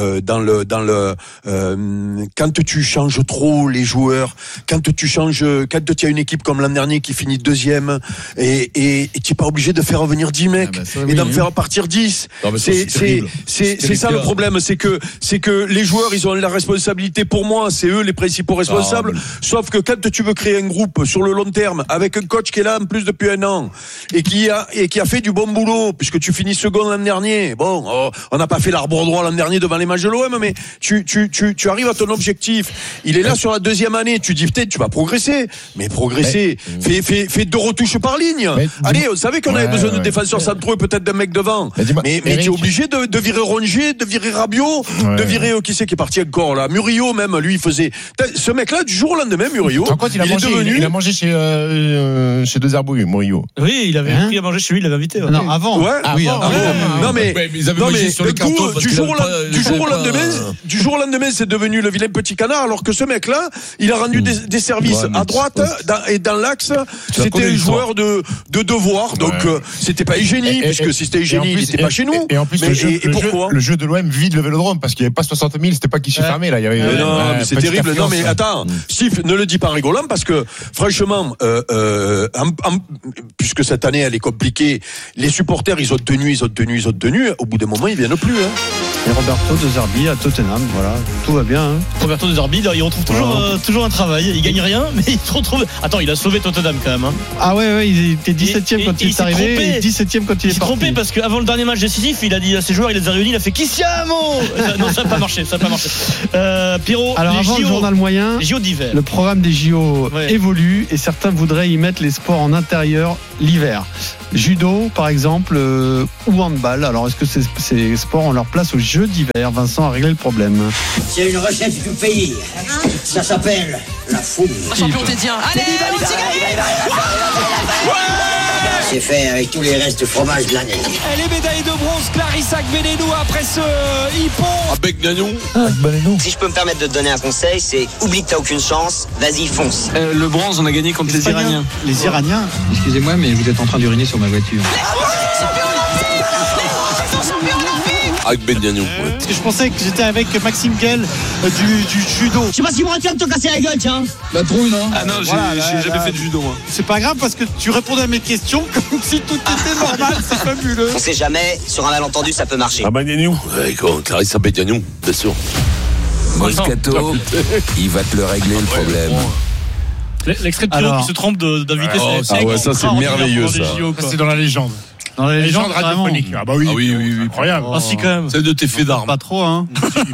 euh, dans le dans le euh, quand tu changes trop les joueurs, quand tu changes, quand tu as une équipe comme l'an dernier qui finit deuxième et et, et tu n'es pas obligé de faire revenir dix mecs ah bah ça, et oui, d'en hein. faire partir dix. Non, c'est c'est c'est, c'est, c'est ça le problème, c'est que c'est que les joueurs ils ont la responsabilité. Pour moi, c'est eux les principaux responsables. Ah, mais... Sauf que quand tu veux créer un groupe sur le long terme avec un coach qui est là en plus depuis un an et qui a et qui a fait du bon boulot puisque tu finis second l'an dernier. Bon, oh, on n'a pas fait l'arbre droit l'an dernier devant les matchs de l'O M, mais tu tu tu tu arrives à ton objectif. Il est là sur la deuxième année. Tu dis peut-être tu vas progresser, mais progresser, mais... fais fais fais deux retouches par ligne. Mais... Allez, on savait qu'on ouais, avait besoin ouais, de défenseurs ouais. centraux et peut-être d'un mec devant. Mais, mais, mais tu es obligé de, de virer Rongier, de virer Rabiot, ouais. de virer euh, qui c'est qui est parti encore là. Murillo même, lui il faisait. Ce mec-là du jour au lendemain, Murillo.
En quoi il a il mangé, est devenu. Il a mangé chez euh, chez deux Herbouilles, Murillo.
Oui, il avait hein pris à manger chez lui, il l'avait invité. Ouais.
Non, avant.
Ouais,
ah,
oui,
avant.
avant.
Ah, non mais,
ouais, mais ils avaient mangé sur le carton
du jour au lendemain, du jour au lendemain, c'est devenu le vilain petit canard, alors que ce mec-là, il a rendu des, des services à droite et dans l'axe. C'était un joueur de de devoir, donc c'était pas hygiénie, puisque si c'était hygiénie, il était pas chez nous.
Et en plus, et pourquoi le jeu de l'O M vide le Vélodrome parce qu'il y avait pas soixante mille, c'était pas guichet fermé là. Il y avait.
Non, mais c'est terrible. Non, mais attends, Steve, ne le dis pas rigolant parce que franchement, puisque cette année elle est compliquée, les supporters ils ont tenu, ils ont tenu, ils ont tenu. Au bout d'un moment, ils viennent plus.
Et Roberto De Zerbi à Tottenham, voilà, tout va bien. Hein.
Roberto De Zerbi, il retrouve toujours voilà. euh, toujours un travail. Il gagne rien, mais il se retrouve. Attends, il a sauvé Tottenham quand même. Hein.
Ah ouais, ouais, il était dix-septième
et,
quand
et,
il est arrivé, et dix-septième quand il, il est parti.
Il s'est trompé parce qu'avant le dernier match décisif, il a dit à ses joueurs, il les a réunis, il a fait qui siamo. Non, ça n'a pas marché, ça n'a pas marché. Euh, Pierrot,
alors
les
avant
J O,
le journal moyen,
les J O d'hiver.
Le programme des J O ouais. évolue et certains voudraient y mettre les sports en intérieur l'hiver. Judo, par exemple, euh, ou handball. Alors, est-ce que ces, ces sports ont leur place aux Jeux d'hiver? Vincent a réglé le problème.
C'est une recette du pays. Hein ça s'appelle la fouille.
Champion tétien. Allez, on s'y gagne.
C'est fait avec tous les restes de fromage de l'année.
Elle est médaillée de bronze, Clarissa Agbenenou après ce hippon.
Avec Gagnon.
Ah, si je peux me permettre de te donner un conseil, c'est oublie que t'as aucune chance, vas-y fonce.
Euh, le bronze, on a gagné contre les, les Iraniens.
Les Iraniens.
Excusez-moi, mais vous êtes en train d'uriner sur ma voiture.
Avec Ben Gagnon.
Ouais. Parce que je pensais que j'étais avec Maxime Guel euh, du, du judo.
Je sais pas si moi tu vas te casser la gueule, tiens.
La trouille, non?
Ah non, j'ai, voilà, j'ai là, jamais là, fait de judo, moi.
C'est pas grave parce que tu répondais à mes questions comme si tout était normal, c'est fabuleux.
On sait jamais, sur un malentendu, ça peut marcher.
Ah Ben Gagnon. Ouais, Clarisse Ben Gagnon, bien sûr.
Moscato, il va te le régler le problème.
L'extrait de Pierrot qui se trompe d'inviter.
Oh, c'est ah ouais, ça c'est merveilleux ça.
C'est dans la légende. Dans la légende radiophonique. Ah bah oui,
ah oui, oui, oui,
incroyable.
Ah si quand même.
C'est de tes faits d'armes.
Pas trop, hein.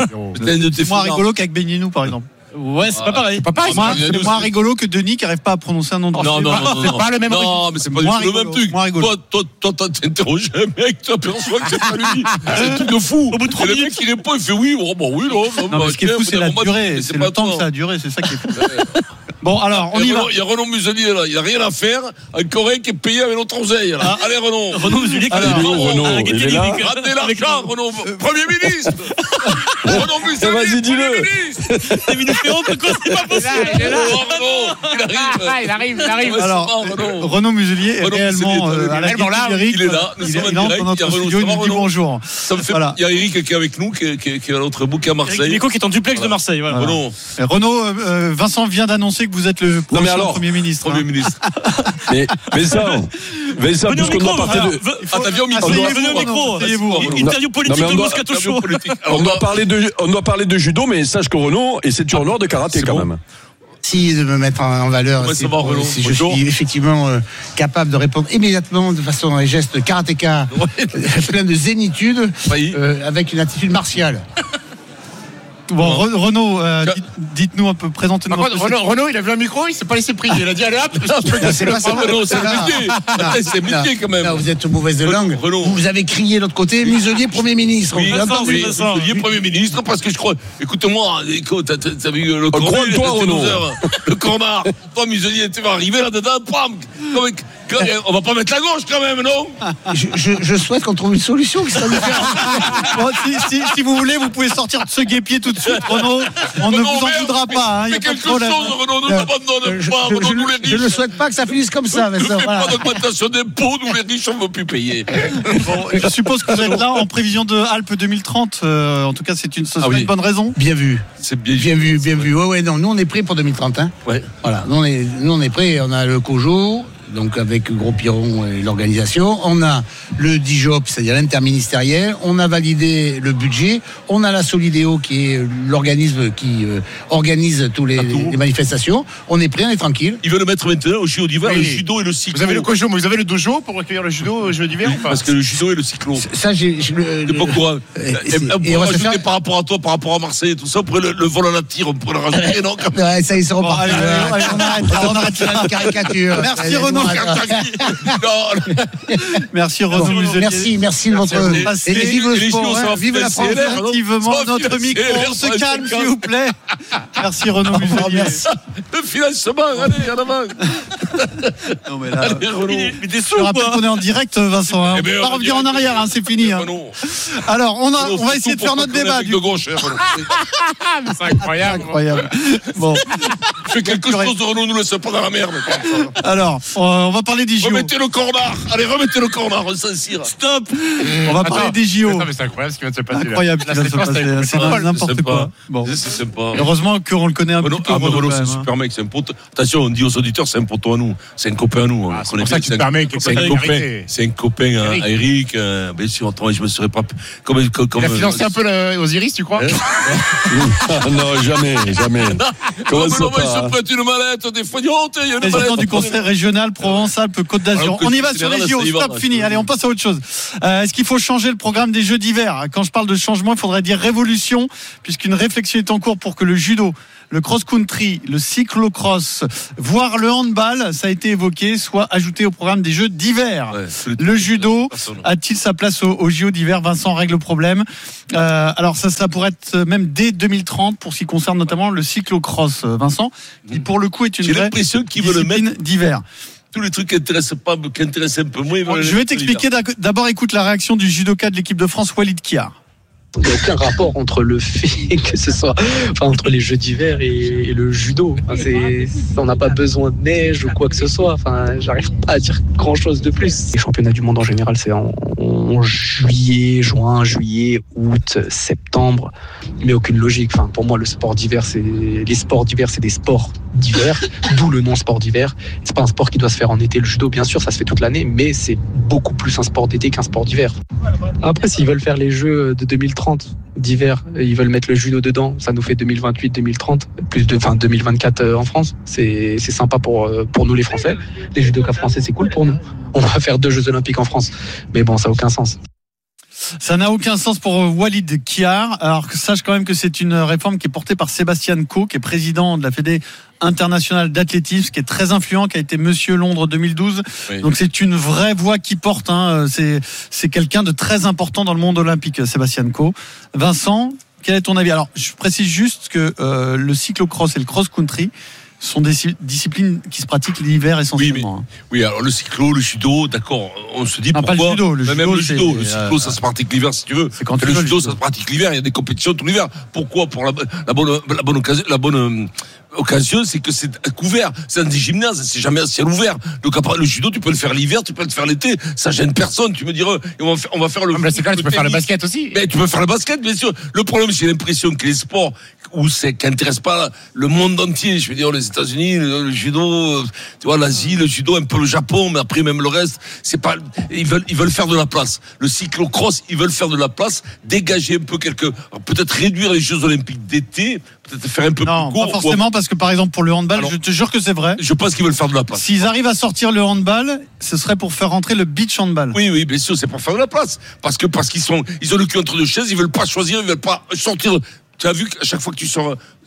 C'est moins rigolo qu'avec Benignou, par exemple.
Ouais, c'est pas pareil.
C'est pas pareil. Moi, c'est moins rigolo que Denis qui arrive pas à prononcer un nom de
Non, non, non,
c'est pas le même.
Non, mais c'est pas du tout le même truc. Toi, toi, toi, t'as interrogé un mec, tu aperçois que c'est pas lui. C'est un truc de fou. Au bout de trois minutes, le mec qui répond, il fait oui, oh bah oui, non.
Non, mais ce qui est fou, c'est la durée. C'est le temps que ça a duré, c'est ça qui est fou. Bon, alors, on y va.
Il y a Renaud Muselier là, il a rien à faire. Un Coréen qui est payé avec notre oseille là. Allez, Renaud.
Renaud Muselier qui est
Renaud.
Il est là. Ramenez l'argent, Renaud. Premier ministre. Renaud Muselier.
Vas-y, dis-le.
T'es venu faire honte, quoi, c'est pas possible.
Il est là. Il arrive. Il arrive, il arrive.
Alors, Renaud Muselier est réellement à la
là. Il est là.
Il est dans notre studio, il nous dit bonjour.
Ça me fait. Il y a Eric qui est avec nous, qui est à l'autre bout, qui est à Marseille.
Eric Dimeco qui est en duplex de Marseille.
Renaud.
Renaud, Vincent vient d'annoncer que vous êtes le
non mais alors,
Premier ministre.
Premier ministre.
mais, mais ça, mais ça,
parce qu'on
doit parler de.
Ah, t'as vu au micro.
Venez au micro. Interview politique de Moscato Show.
On doit parler de, on doit parler de judo, mais sache que Renaud est ceinture noire de karaté quand même.
Si de me mettre en valeur,
ouais,
c'est bon, si je suis effectivement euh, capable de répondre immédiatement de façon à un geste karatéka, ouais. plein de zénitude, oui. euh, avec une attitude martiale.
Bon, Renaud, euh, dites, dites-nous un peu, présentez-nous.
Par contre, Renaud, Renaud, il a vu un micro, il s'est pas laissé prier. Il a dit allez hop.
Non, c'est pas ça. Renaud, c'est métier. C'est métier quand même.
Non, vous êtes mauvaise de langue. Renaud. Vous avez crié de l'autre côté, Muselier Premier ministre.
Oui, oui, Muselier Premier ministre, parce que je crois. Écoute-moi, écoute, t'as vu le corner,
toi, Renaud.
Le corner. Toi, Muselier, tu vas arriver là-dedans, pam. On va pas mettre la gauche quand même, non?
je, je, je souhaite qu'on trouve une solution qui soit différente.
Bon, si, si, si vous voulez, vous pouvez sortir de ce guépier tout de suite, Renaud. On ne vous en voudra pas. Il hein, y a pas de problème.
Chose, Renaud, nous n'abandonne
je,
pas.
Je,
Renaud,
je,
nous les riches.
je ne souhaite pas que ça finisse comme ça.
Ne fais voilà. pas d'augmentation d'impôts, nous les riches, on ne veut plus payer.
Bon, je suppose que vous êtes là en prévision de Alpes deux mille trente. Euh, en tout cas, c'est une, ce
ah oui.
une bonne raison.
Bien vu.
C'est bien,
bien vu, bien vu. Ouais, ouais, non, nous on est prêts pour deux mille trente. Hein.
Ouais.
Voilà, nous on est, nous on est prêts. On a le COJO, donc avec Gros Piron et l'organisation. On a le D I J O P, c'est-à-dire l'interministériel. On a validé le budget. On a la Solidéo, qui est l'organisme qui euh, organise tous les, les manifestations. On est prêts, on est tranquille.
Ils veulent le mettre maintenant au judo d'hiver, oui. Le judo et le cyclo.
Vous avez le COJO, mais vous avez le dojo pour recueillir le judo au jeu d'hiver?
Parce que le judo et le cyclo.
Ça, j'ai. j'ai le,
le, pas courant.
Et,
et, et, et on va se faire par rapport à toi, par rapport à Marseille et tout ça, on pourrait le, le vol à la tire, on pourrait le rajouter, non?
Ouais, ça, ils seront
bon, allez, allez, allez, on arrête.
On arrête la caricature.
Merci Renaud. Merci Renaud Muselier.
Merci, merci de votre.
Et vive le sport, vive la France. Effectivement, notre micro, on se calme, s'il vous plaît. Merci Renaud Muselier.
Le financement, allez, en avant.
Non mais là, je rappelle qu'on est en direct, Vincent. Hein. On ne peut pas revenir en arrière, hein, c'est fini. Hein. Alors, on, a, on va essayer de faire notre débat. Du...
C'est incroyable.
incroyable. Bon,
fais quelque chose de Renaud, nous laisse pas dans la merde.
Alors, on va parler des J O.
Remettez le cornard. Allez, remettez le cornard, on s'en cire.
Stop. On va parler des J O.
Non, mais c'est incroyable ce qui vient de se passer.
Incroyable ce qui vient de se passer. C'est n'importe quoi.
Bon, c'est sympa.
Heureusement qu'on le connaît un petit peu.
Renaud, c'est un super mec, c'est un pote. Attention, on dit aux auditeurs, c'est un poteau à nous. C'est un copain à nous.
C'est pour ça qu'il permet
c'est un copain. C'est un copain à Eric. Bien sûr, je me serais pas.
Il a financé un peu Osiris, tu crois?
Non, jamais, jamais.
Comment ça va? Il se prête une mallette, des fois, il y a une
président du conseil régional Provence-Alpes-Côte d'Azur. On y va sur les J O. Stop, fini. Allez, on passe à autre chose. Euh, est-ce qu'il faut changer le programme des Jeux d'hiver? Quand je parle de changement, il faudrait dire révolution, puisqu'une réflexion est en cours pour que le judo, le cross-country, le cyclocross, voire le handball, ça a été évoqué, soit ajouté au programme des Jeux d'hiver. Ouais, le judo a-t-il sa place au, au J O d'hiver? Vincent règle le problème. Euh, alors ça, ça pourrait être même dès deux mille trente pour ce qui concerne notamment le cyclocross. Vincent, qui pour le coup est une
J'ai
vraie
l'impression qu'ils veulent le mettre
d'hiver.
Tous les trucs qui intéressent pas, qui intéressent un peu moins.
Bon, je vais t'expliquer. D'abord, écoute la réaction du judoka de l'équipe de France, Walid Kiar.
Il n'y a aucun rapport entre le fait que ce soit, enfin, entre les Jeux d'hiver et, et le judo. Enfin, c'est, on n'a pas besoin de neige ou quoi que ce soit. Enfin, j'arrive pas à dire grand chose de plus. Les championnats du monde en général, c'est en, en juillet, juin, juillet, août, septembre. Mais aucune logique. Enfin, pour moi, le sport d'hiver, c'est les sports d'hiver, c'est des sports d'hiver. D'où le nom sport d'hiver. C'est pas un sport qui doit se faire en été. Le judo, bien sûr, ça se fait toute l'année, mais c'est beaucoup plus un sport d'été qu'un sport d'hiver. Après, s'ils veulent faire les Jeux de deux mille trente d'hiver, ils veulent mettre le judo dedans, ça nous fait deux mille vingt-huit deux mille trente, plus de, enfin deux mille vingt-quatre en France. C'est, c'est sympa pour, pour nous les Français. Les judokas français, c'est cool pour nous. On va faire deux Jeux Olympiques en France. Mais bon, ça n'a aucun sens.
Ça n'a aucun sens pour Walid Kiar. Alors que sache quand même que c'est une réforme qui est portée par Sébastien Coe, qui est président de la Fédé internationale d'athlétisme, qui est très influent, qui a été Monsieur Londres deux mille douze. Oui. Donc c'est une vraie voix qui porte. Hein. C'est, c'est quelqu'un de très important dans le monde olympique, Sébastien Coe. Vincent, quel est ton avis? Alors je précise juste que euh, le cyclocross et le cross-country sont des disciplines qui se pratiquent l'hiver essentiellement.
Oui, mais, oui, alors le cyclo, le judo, d'accord, on se dit
non,
pourquoi.
Pas le judo, le judo,
même le judo, le
euh,
cyclo, ça se pratique l'hiver si tu veux.
C'est quand
le,
le
judo,
judo,
ça se pratique l'hiver. Il y a des compétitions tout l'hiver. Pourquoi? Pour la, la bonne, la bonne occasion, la bonne occasion, c'est que c'est couvert. C'est un des gymnases, c'est jamais à ciel ouvert. Donc après, le judo, tu peux le faire l'hiver, tu peux le faire l'été. Ça gêne personne. Tu me diras, on va faire, on va faire le.
Ah, c'est quand tu peux faire le basket aussi.
Mais tu peux faire le basket, bien sûr. Le problème, j'ai l'impression que les sports où c'est qui intéresse pas le monde entier. Je veux dire, les États-Unis, le, le judo, tu vois, l'Asie, le judo, un peu le Japon, mais après même le reste, c'est pas. Ils veulent, ils veulent faire de la place. Le cyclocross, ils veulent faire de la place, dégager un peu quelques, peut-être réduire les Jeux Olympiques d'été, peut-être faire un peu
non,
plus court.
Pas forcément, quoi. Parce que par exemple pour le handball, alors, je te jure que c'est vrai.
Je pense qu'ils veulent faire de la place.
S'ils arrivent à sortir le handball, ce serait pour faire rentrer le beach handball.
Oui, oui, bien sûr, c'est pour faire de la place, parce que parce qu'ils sont, ils ont le cul entre deux chaises, ils veulent pas choisir, ils veulent pas sortir. Tu as vu qu'à chaque fois que tu sors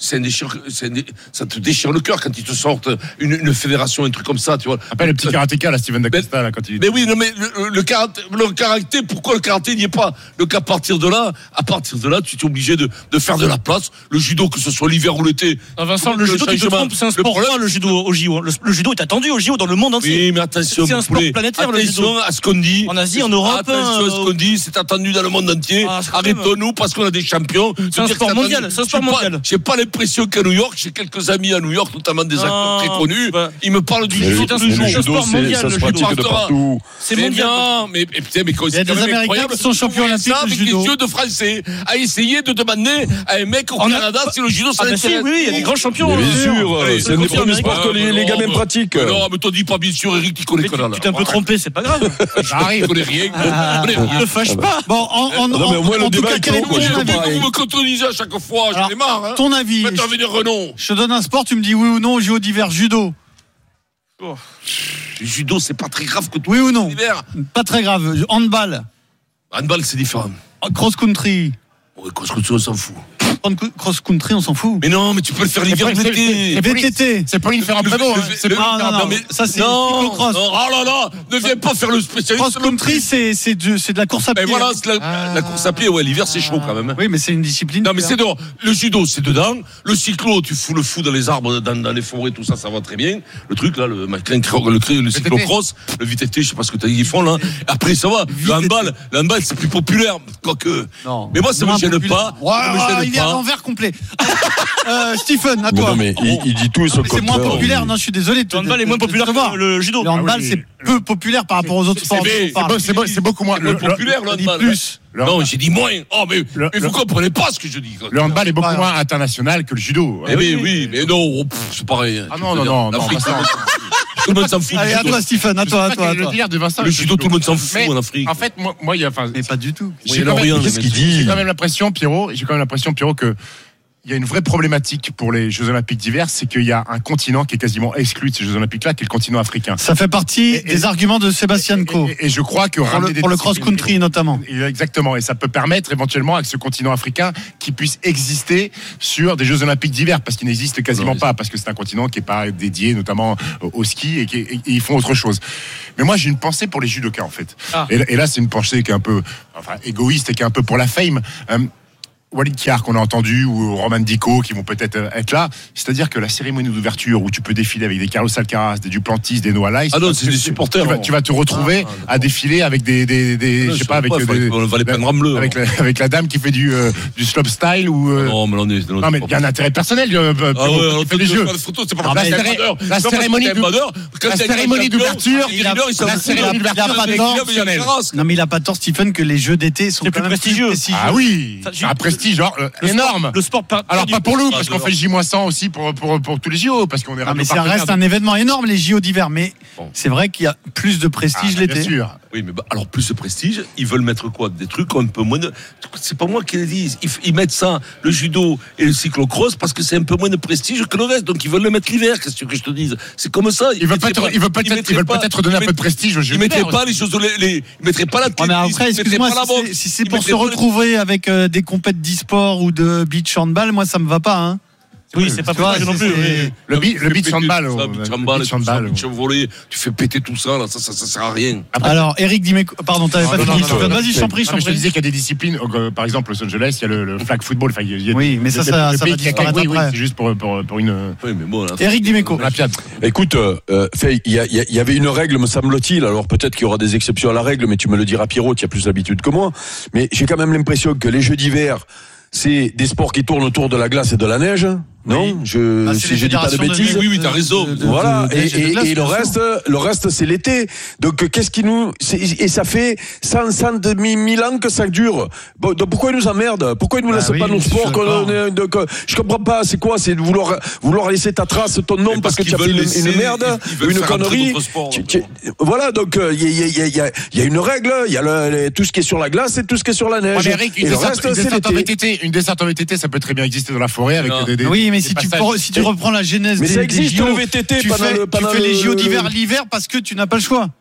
c'est un déchire, c'est un dé... ça te déchire le cœur quand ils te sortent une, une fédération, un truc comme ça, tu vois.
Après le petit karatéka, là, Steven D'Acosta, là, quand il.
Mais oui, non, mais le, le, karaté, le karaté, pourquoi le karaté n'y est pas? Donc à partir de là, à partir de là, tu es obligé de, de faire de la place. Le judo, que ce soit l'hiver ou l'été.
Non, Vincent, le judo, tu te trompes, c'est un sport roi, le judo au J O. Le, le judo est attendu au J O dans le monde entier.
Oui, mais attention,
c'est un sport planétaire, le judo.
Attention à ce qu'on dit.
En Asie, en Europe.
Attention à ce qu'on dit, c'est attendu dans le monde entier. Ah, arrêtons-nous parce qu'on a des champions.
C'est un sport mondial, c'est un sport mondial.
J'ai pas l'impression qu'à New York, j'ai quelques amis à New York, notamment des acteurs très connus. Ils me parlent du judo tous les jours.
Le judo, ça se pratique de partout.
C'est mondial. Mais putain, mais
il y a des Américains qui sont champions olympiques de judo.
Avec les yeux de Français, à essayer de demander à un mec au Canada si le judo ça l'intéresse.
Oui, il y a des grands champions.
Bien sûr, c'est un des premiers sports que les gamins pratiquent.
Non, mais t'en dis pas bien sûr, Eric, tu connais quoi là.
Tu t'es un peu trompé, c'est pas grave.
J'arrive, je connais rien.
Ne te fâche pas.
Bon, en
Non, mais au moins le débat est
quel est
clos, quoi.
Vous me contredisez à chaque fois, j'en ai marre.
Ton avis.
Faites venir Renaud.
Je te donne un sport, tu me dis oui ou non, J O d'hiver, judo.
Oh. Le judo, c'est pas très grave que tout.
Oui ou non?
L'hiver.
Pas très grave. Handball.
Handball, c'est différent.
Cross country.
Ouais, cross country, on s'en fout.
Cross country, on s'en fout.
Mais non, mais tu peux le faire l'hiver ou l'été.
V T T.
C'est pas une faire un peu beau.
C'est pas. Non, non, mais ça c'est cyclocross.
Oh là là, ne viens pas faire le spécialiste.
Cross country, c'est c'est de c'est de la course à pied.
Mais voilà, c'est la, la course à pied. Ouais, l'hiver c'est chaud quand même.
Oui, mais c'est une discipline.
Non, mais c'est dehors. Le judo, c'est dedans. Le cyclo, tu fous le fou dans les arbres, dans, dans les forêts, tout ça, ça va très bien. Le truc là, le le, le cyclocross, le V T T, je sais pas ce que ils font là. Après, ça va. Le handball, le handball, c'est plus populaire, quoique. Non. Mais moi, ça me gêne pas.
Il est à l'envers complet. euh, Stephen, à toi.
Non, mais il, il dit tout et son contraire.
C'est moins populaire. Non, je suis désolé.
Le handball est moins populaire que le judo.
Le handball, c'est peu populaire par rapport aux autres sports.
C'est beaucoup moins
populaire le handball.
Plus.
Non, j'ai dit moins. Oh, mais, le, mais vous le, comprenez pas ce que je dis.
Le handball est beaucoup ah, moins international que le judo.
Eh oui, oui, mais non, c'est pareil.
Ah non, non, non, non.
Tout le monde s'en fout.
Allez, à toi, Stephen, à toi, à toi.
Le judo, tout le monde s'en fout en Afrique.
En fait, moi, il y a.
Mais pas du tout.
J'ai quand même l'impression, Pierrot, j'ai quand même l'impression, Pierrot, que. Il y a une vraie problématique pour les Jeux Olympiques d'hiver, c'est qu'il y a un continent qui est quasiment exclu de ces Jeux Olympiques-là, qui est le continent africain.
Ça fait partie et, des et, arguments de Sébastien Coe.
Et, et, et je crois que
pour le, pour le cross-country notamment.
Exactement, et ça peut permettre éventuellement à ce continent africain qui puisse exister sur des Jeux Olympiques d'hiver, parce qu'il n'existe quasiment non, pas, parce que c'est un continent qui n'est pas dédié notamment au ski et, qui, et, et ils font autre chose. Mais moi j'ai une pensée pour les judokas en fait. Ah. Et, et là c'est une pensée qui est un peu enfin, égoïste et qui est un peu pour la fame. Euh, Walid Kiar qu'on a entendu ou Roman Dico qui vont peut-être être là, c'est-à-dire que la cérémonie d'ouverture où tu peux défiler avec des Carlos Alcaraz, des Duplantis, des Noah Lyles,
ah non, c'est des supporters.
Tu vas, tu vas te retrouver ah, à défiler avec des des, des non, je sais pas avec pas, des,
on va les peindre bleu,
avec la, avec la dame qui fait du euh, du slope style ou euh...
non mais on est
non mais il y a un intérêt personnel euh,
ah
pour,
ouais,
pour fait des jeux.
Photos, c'est pas
la, céré- la cérémonie la cérémonie d'ouverture, la cérémonie
d'ouverture. Non mais il a pas tort Stephen que les jeux d'été sont
plus prestigieux.
Ah oui, un prestige genre énorme.
Le sport par,
alors pas pour nous parce qu'on fait le J moins cent aussi pour pour pour tous les J O parce qu'on est.
Non mais ça reste un événement énorme les J O d'hiver mais bon. C'est vrai qu'il y a plus de prestige ah, l'été.
Bien sûr.
Oui mais bah, alors plus de prestige, ils veulent mettre quoi? Des trucs un peu moins de... C'est pas moi qui le dis, ils, ils mettent ça le judo et le cyclocross parce que c'est un peu moins de prestige que le reste donc ils veulent le mettre l'hiver, qu'est-ce que je te dise? C'est comme ça.
Ils, ils veulent peut-être ils veulent peut-être ils veulent peut-être donner un peu de prestige aux jeux.
Ils mettraient pas les choses les ils mettraient pas la
tennis, mais après excuse-moi si c'est pour se retrouver avec des compètes d'e-sport ou de beach handball, moi ça me va pas hein.
Oui, c'est pas toi non plus.
Le beach, le beach handball,
le beach handball, le beach volley, tu fais péter tout ça là, ça ça ça sert à rien.
Alors Eric Dimeco, pardon, t'avais pas fini. Vas-y, je t'en prie, je t'en prie.
Je te disais qu'il y a des disciplines, par exemple Los Angeles, il y a le flag football, enfin il y a
oui, mais ça ça ça va disparaître après.
C'est juste pour pour pour une.
Oui, mais bon.
Eric Dimeco.
Écoute, il y a il y avait une règle, me semble-t-il. Alors peut-être qu'il y aura des exceptions à la règle, mais tu me le diras, Pierrot, tu as plus d'habitude que moi. Mais j'ai quand même l'impression que les Jeux d'hiver, c'est des sports qui tournent autour de la glace et de la neige. Non, oui. je
bah,
si je dis pas de bêtises.
De, oui, oui, t'as raison.
De, de, voilà. De, de, et, de, de glace, et, et le reste, le reste, c'est l'été. Donc, qu'est-ce qui nous et ça fait cent, cent mille ans que ça dure. Bon, donc pourquoi ils nous emmerdent? Pourquoi ils nous bah laissent oui, pas nos sports je, donc, je comprends pas. C'est quoi? C'est de vouloir vouloir laisser ta trace, ton nom parce, parce que tu as fait une, laisser, une merde, ils, ils une connerie. Sports, tu, tu, voilà. Donc, il y a il y a il y a il y a une règle. Il y a le, tout ce qui est sur la glace et tout ce qui est sur la neige.
Ouais, Eric, une descente en V T T, une descente en V T T, ça peut très bien exister dans la forêt avec des.
Oui, mais si tu si tu reprends la genèse
mais
des,
ça existe
des J O,
le V T T
tu
pendant
fais,
le, pendant
tu fais
le...
les J O d'hiver l'hiver parce que tu n'as pas le choix.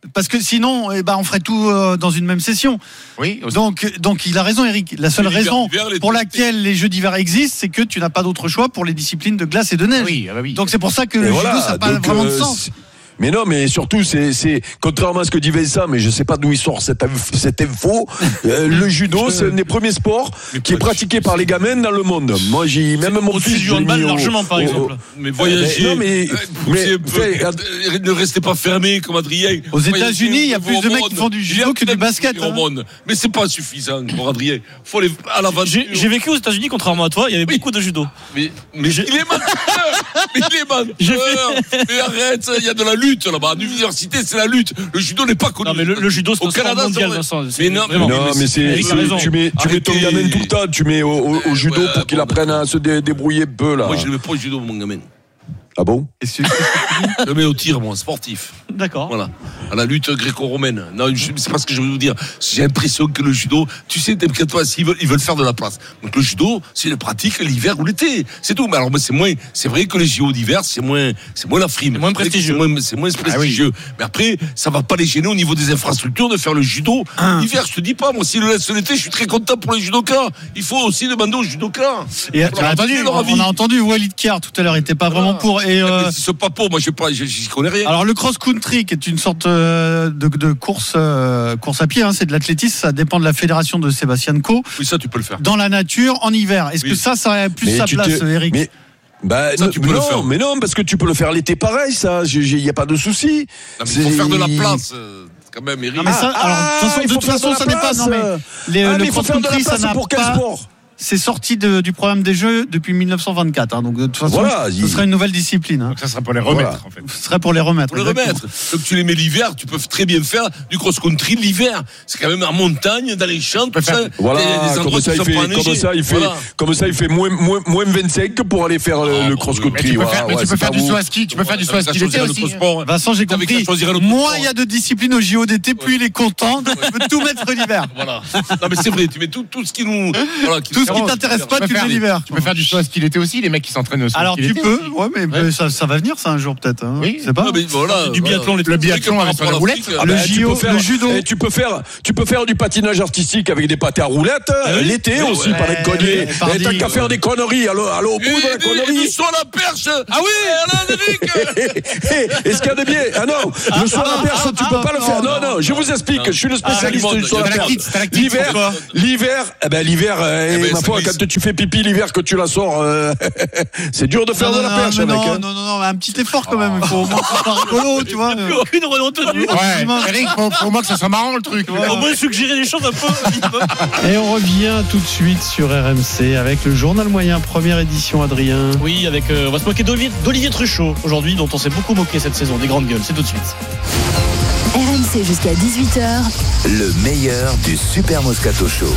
Parce que sinon, eh ben, on ferait tout euh, dans une même session.
Oui. Aussi.
Donc, donc, il a raison, Eric. La seule raison pour laquelle les jeux d'hiver existent, c'est que tu n'as pas d'autre choix pour les disciplines de glace et de neige.
Oui, ah bah oui.
Donc, c'est pour ça que et le
voilà,
judo, ça n'a pas
donc,
vraiment
euh,
de sens.
Mais non, mais surtout, c'est, c'est contrairement à ce que dit Vincent, mais je sais pas d'où il sort cette, cette info. euh, le judo, c'est un des premiers sports qui est pratiqué par les gamins dans le monde. Moi, j'ai même mon fils
du handball largement, par exemple.
Mais voyagez.
Non, mais, mais,
mais ne restez pas fermés comme Adrien.
Aux États-Unis, il y a plus de mecs qui font du judo que du basket. Hein.
Mais c'est pas suffisant pour Adrien. Faut les à la
j'ai, j'ai vécu aux États-Unis, contrairement à toi, il y avait oui. beaucoup de judo.
Mais, mais il est menteur. Mais il est menteur. Mais arrête, il y a de la lutte là-bas. En université, c'est la lutte. Le judo n'est pas connu.
Non, mais le, le judo, c'est
au Canada,
mondial, Vincent.
Mais non,
mais, non, mais c'est, c'est tu mets, tu mets ton gamin tout le temps. Tu mets au, au, au judo ouais, pour qu'il bon, apprenne à se dé, débrouiller un peu là.
Moi, je ne mets pas au judo, mon gamin.
Ah bon?
Je le mets au tir, moi, sportif.
D'accord.
Voilà. À la lutte gréco-romaine. Non, je, c'est pas ce que je veux vous dire. J'ai l'impression que le judo, tu sais, toi, ils veulent, ils veulent faire de la place. Donc le judo, c'est une pratique l'hiver ou l'été. C'est tout. Mais alors, c'est moins, c'est vrai que les J O d'hiver, c'est moins, c'est moins la frime.
C'est moins prestigieux.
C'est moins, c'est moins prestigieux. Ah oui. Mais après, ça va pas les gêner au niveau des infrastructures de faire le judo ah. l'hiver. Je te dis pas, moi, s'ils le laissent l'été, je suis très content pour les judokas. Il faut aussi demander aux judokas.
Et tu as entendu, on a entendu Walid Kar tout à l'heure, il était pas
voilà.
vraiment pour. Et euh,
c'est pas pour, moi, je sais pas, je, je connais rien.
Alors, le cross-country, qui est une sorte de, de course, euh, course à pied, hein, c'est de l'athlétisme, ça dépend de la fédération de Sébastien Coe.
Oui, ça, tu peux le faire.
Dans la nature, en hiver. Est-ce oui. que ça, ça aurait plus mais sa place, te... Eric?
mais... Bah, ça,
tu peux
non,
le faire.
Mais non, parce que tu peux le faire l'été pareil, ça. Il n'y a pas de souci.
Non, mais il faut faire de la place. Euh... Quand même, Eric.
Non, mais ça, alors,
ah,
de toute façon, de toute façon, ça n'est pas. Non, mais les,
ah,
le
mais cross-country, ça n'a pour quel
pas.
Sport
C'est sorti de, du programme des Jeux depuis dix-neuf cent vingt-quatre. Hein, donc de toute façon,
voilà,
ce
il...
serait une nouvelle discipline. Hein.
Donc ça serait pour les remettre,
voilà.
en fait.
Ce serait pour les remettre.
Pour les remettre. Donc tu les mets l'hiver, tu peux très bien faire du cross-country l'hiver. C'est quand même en montagne, dans les champs, tout ça.
Voilà, des endroits comme, ça, qui il fait, comme ça, il fait, voilà. comme ça, il fait moins, moins, moins vingt-cinq pour aller faire le, ah, le cross-country.
Tu peux faire, ouais, tu peux faire du saut à ski, tu peux faire du saut à ski l'été aussi.
Vincent, j'ai compris. Moins il y a de disciplines au J O d'été, plus il est content. Il veut tout mettre l'hiver.
Voilà. Non mais c'est vrai, tu mets tout, tout ce qui nous, voilà,
tout ce qui t'intéresse pas, tu mets l'hiver.
Tu peux faire du saut à ski l'été aussi, les mecs qui s'entraînent au saut
à ski. Alors tu peux, ouais, mais ouais. Ça, ça va venir ça un jour peut-être. Hein.
Oui,
c'est pas.
Non, mais voilà,
du biathlon,
le biathlon avec la roulette.
Le J O, le judo.
Tu peux faire, tu peux faire du patinage artistique avec des patins à roulettes l'été aussi, par les conneries. T'as qu'à faire des conneries, allô, allô, au bout de la connerie.
Le saut à la perche. Ah oui, Alain Eric.
Et ce qu'il y a de bien, ah non, le saut à la perche, tu peux pas le faire. Non, non, je vous explique, je suis le spécialiste du saut à la perche. L'hiver, l'hiver, eh ben l'hiver, ma foi, quand tu fais pipi l'hiver que tu la sors, c'est dur de faire de la perche avec.
Non, non, non, un petit effort quand même. Il faut au moins que ça soit rigolo, tu vois.
Aucune retenue.
Ouais, Eric, pour moi que ça soit marrant le truc.
Au moins suggérer des choses un peu.
Et on revient tout de suite sur R M C avec le journal moyen, première édition, Adrien.
Oui, avec, euh, on va se moquer d'Olivier, d'Olivier Truchot aujourd'hui, dont on s'est beaucoup moqué cette saison, des grandes gueules. C'est tout de suite.
R M C jusqu'à dix-huit heures.
Le meilleur du Super Moscato Show.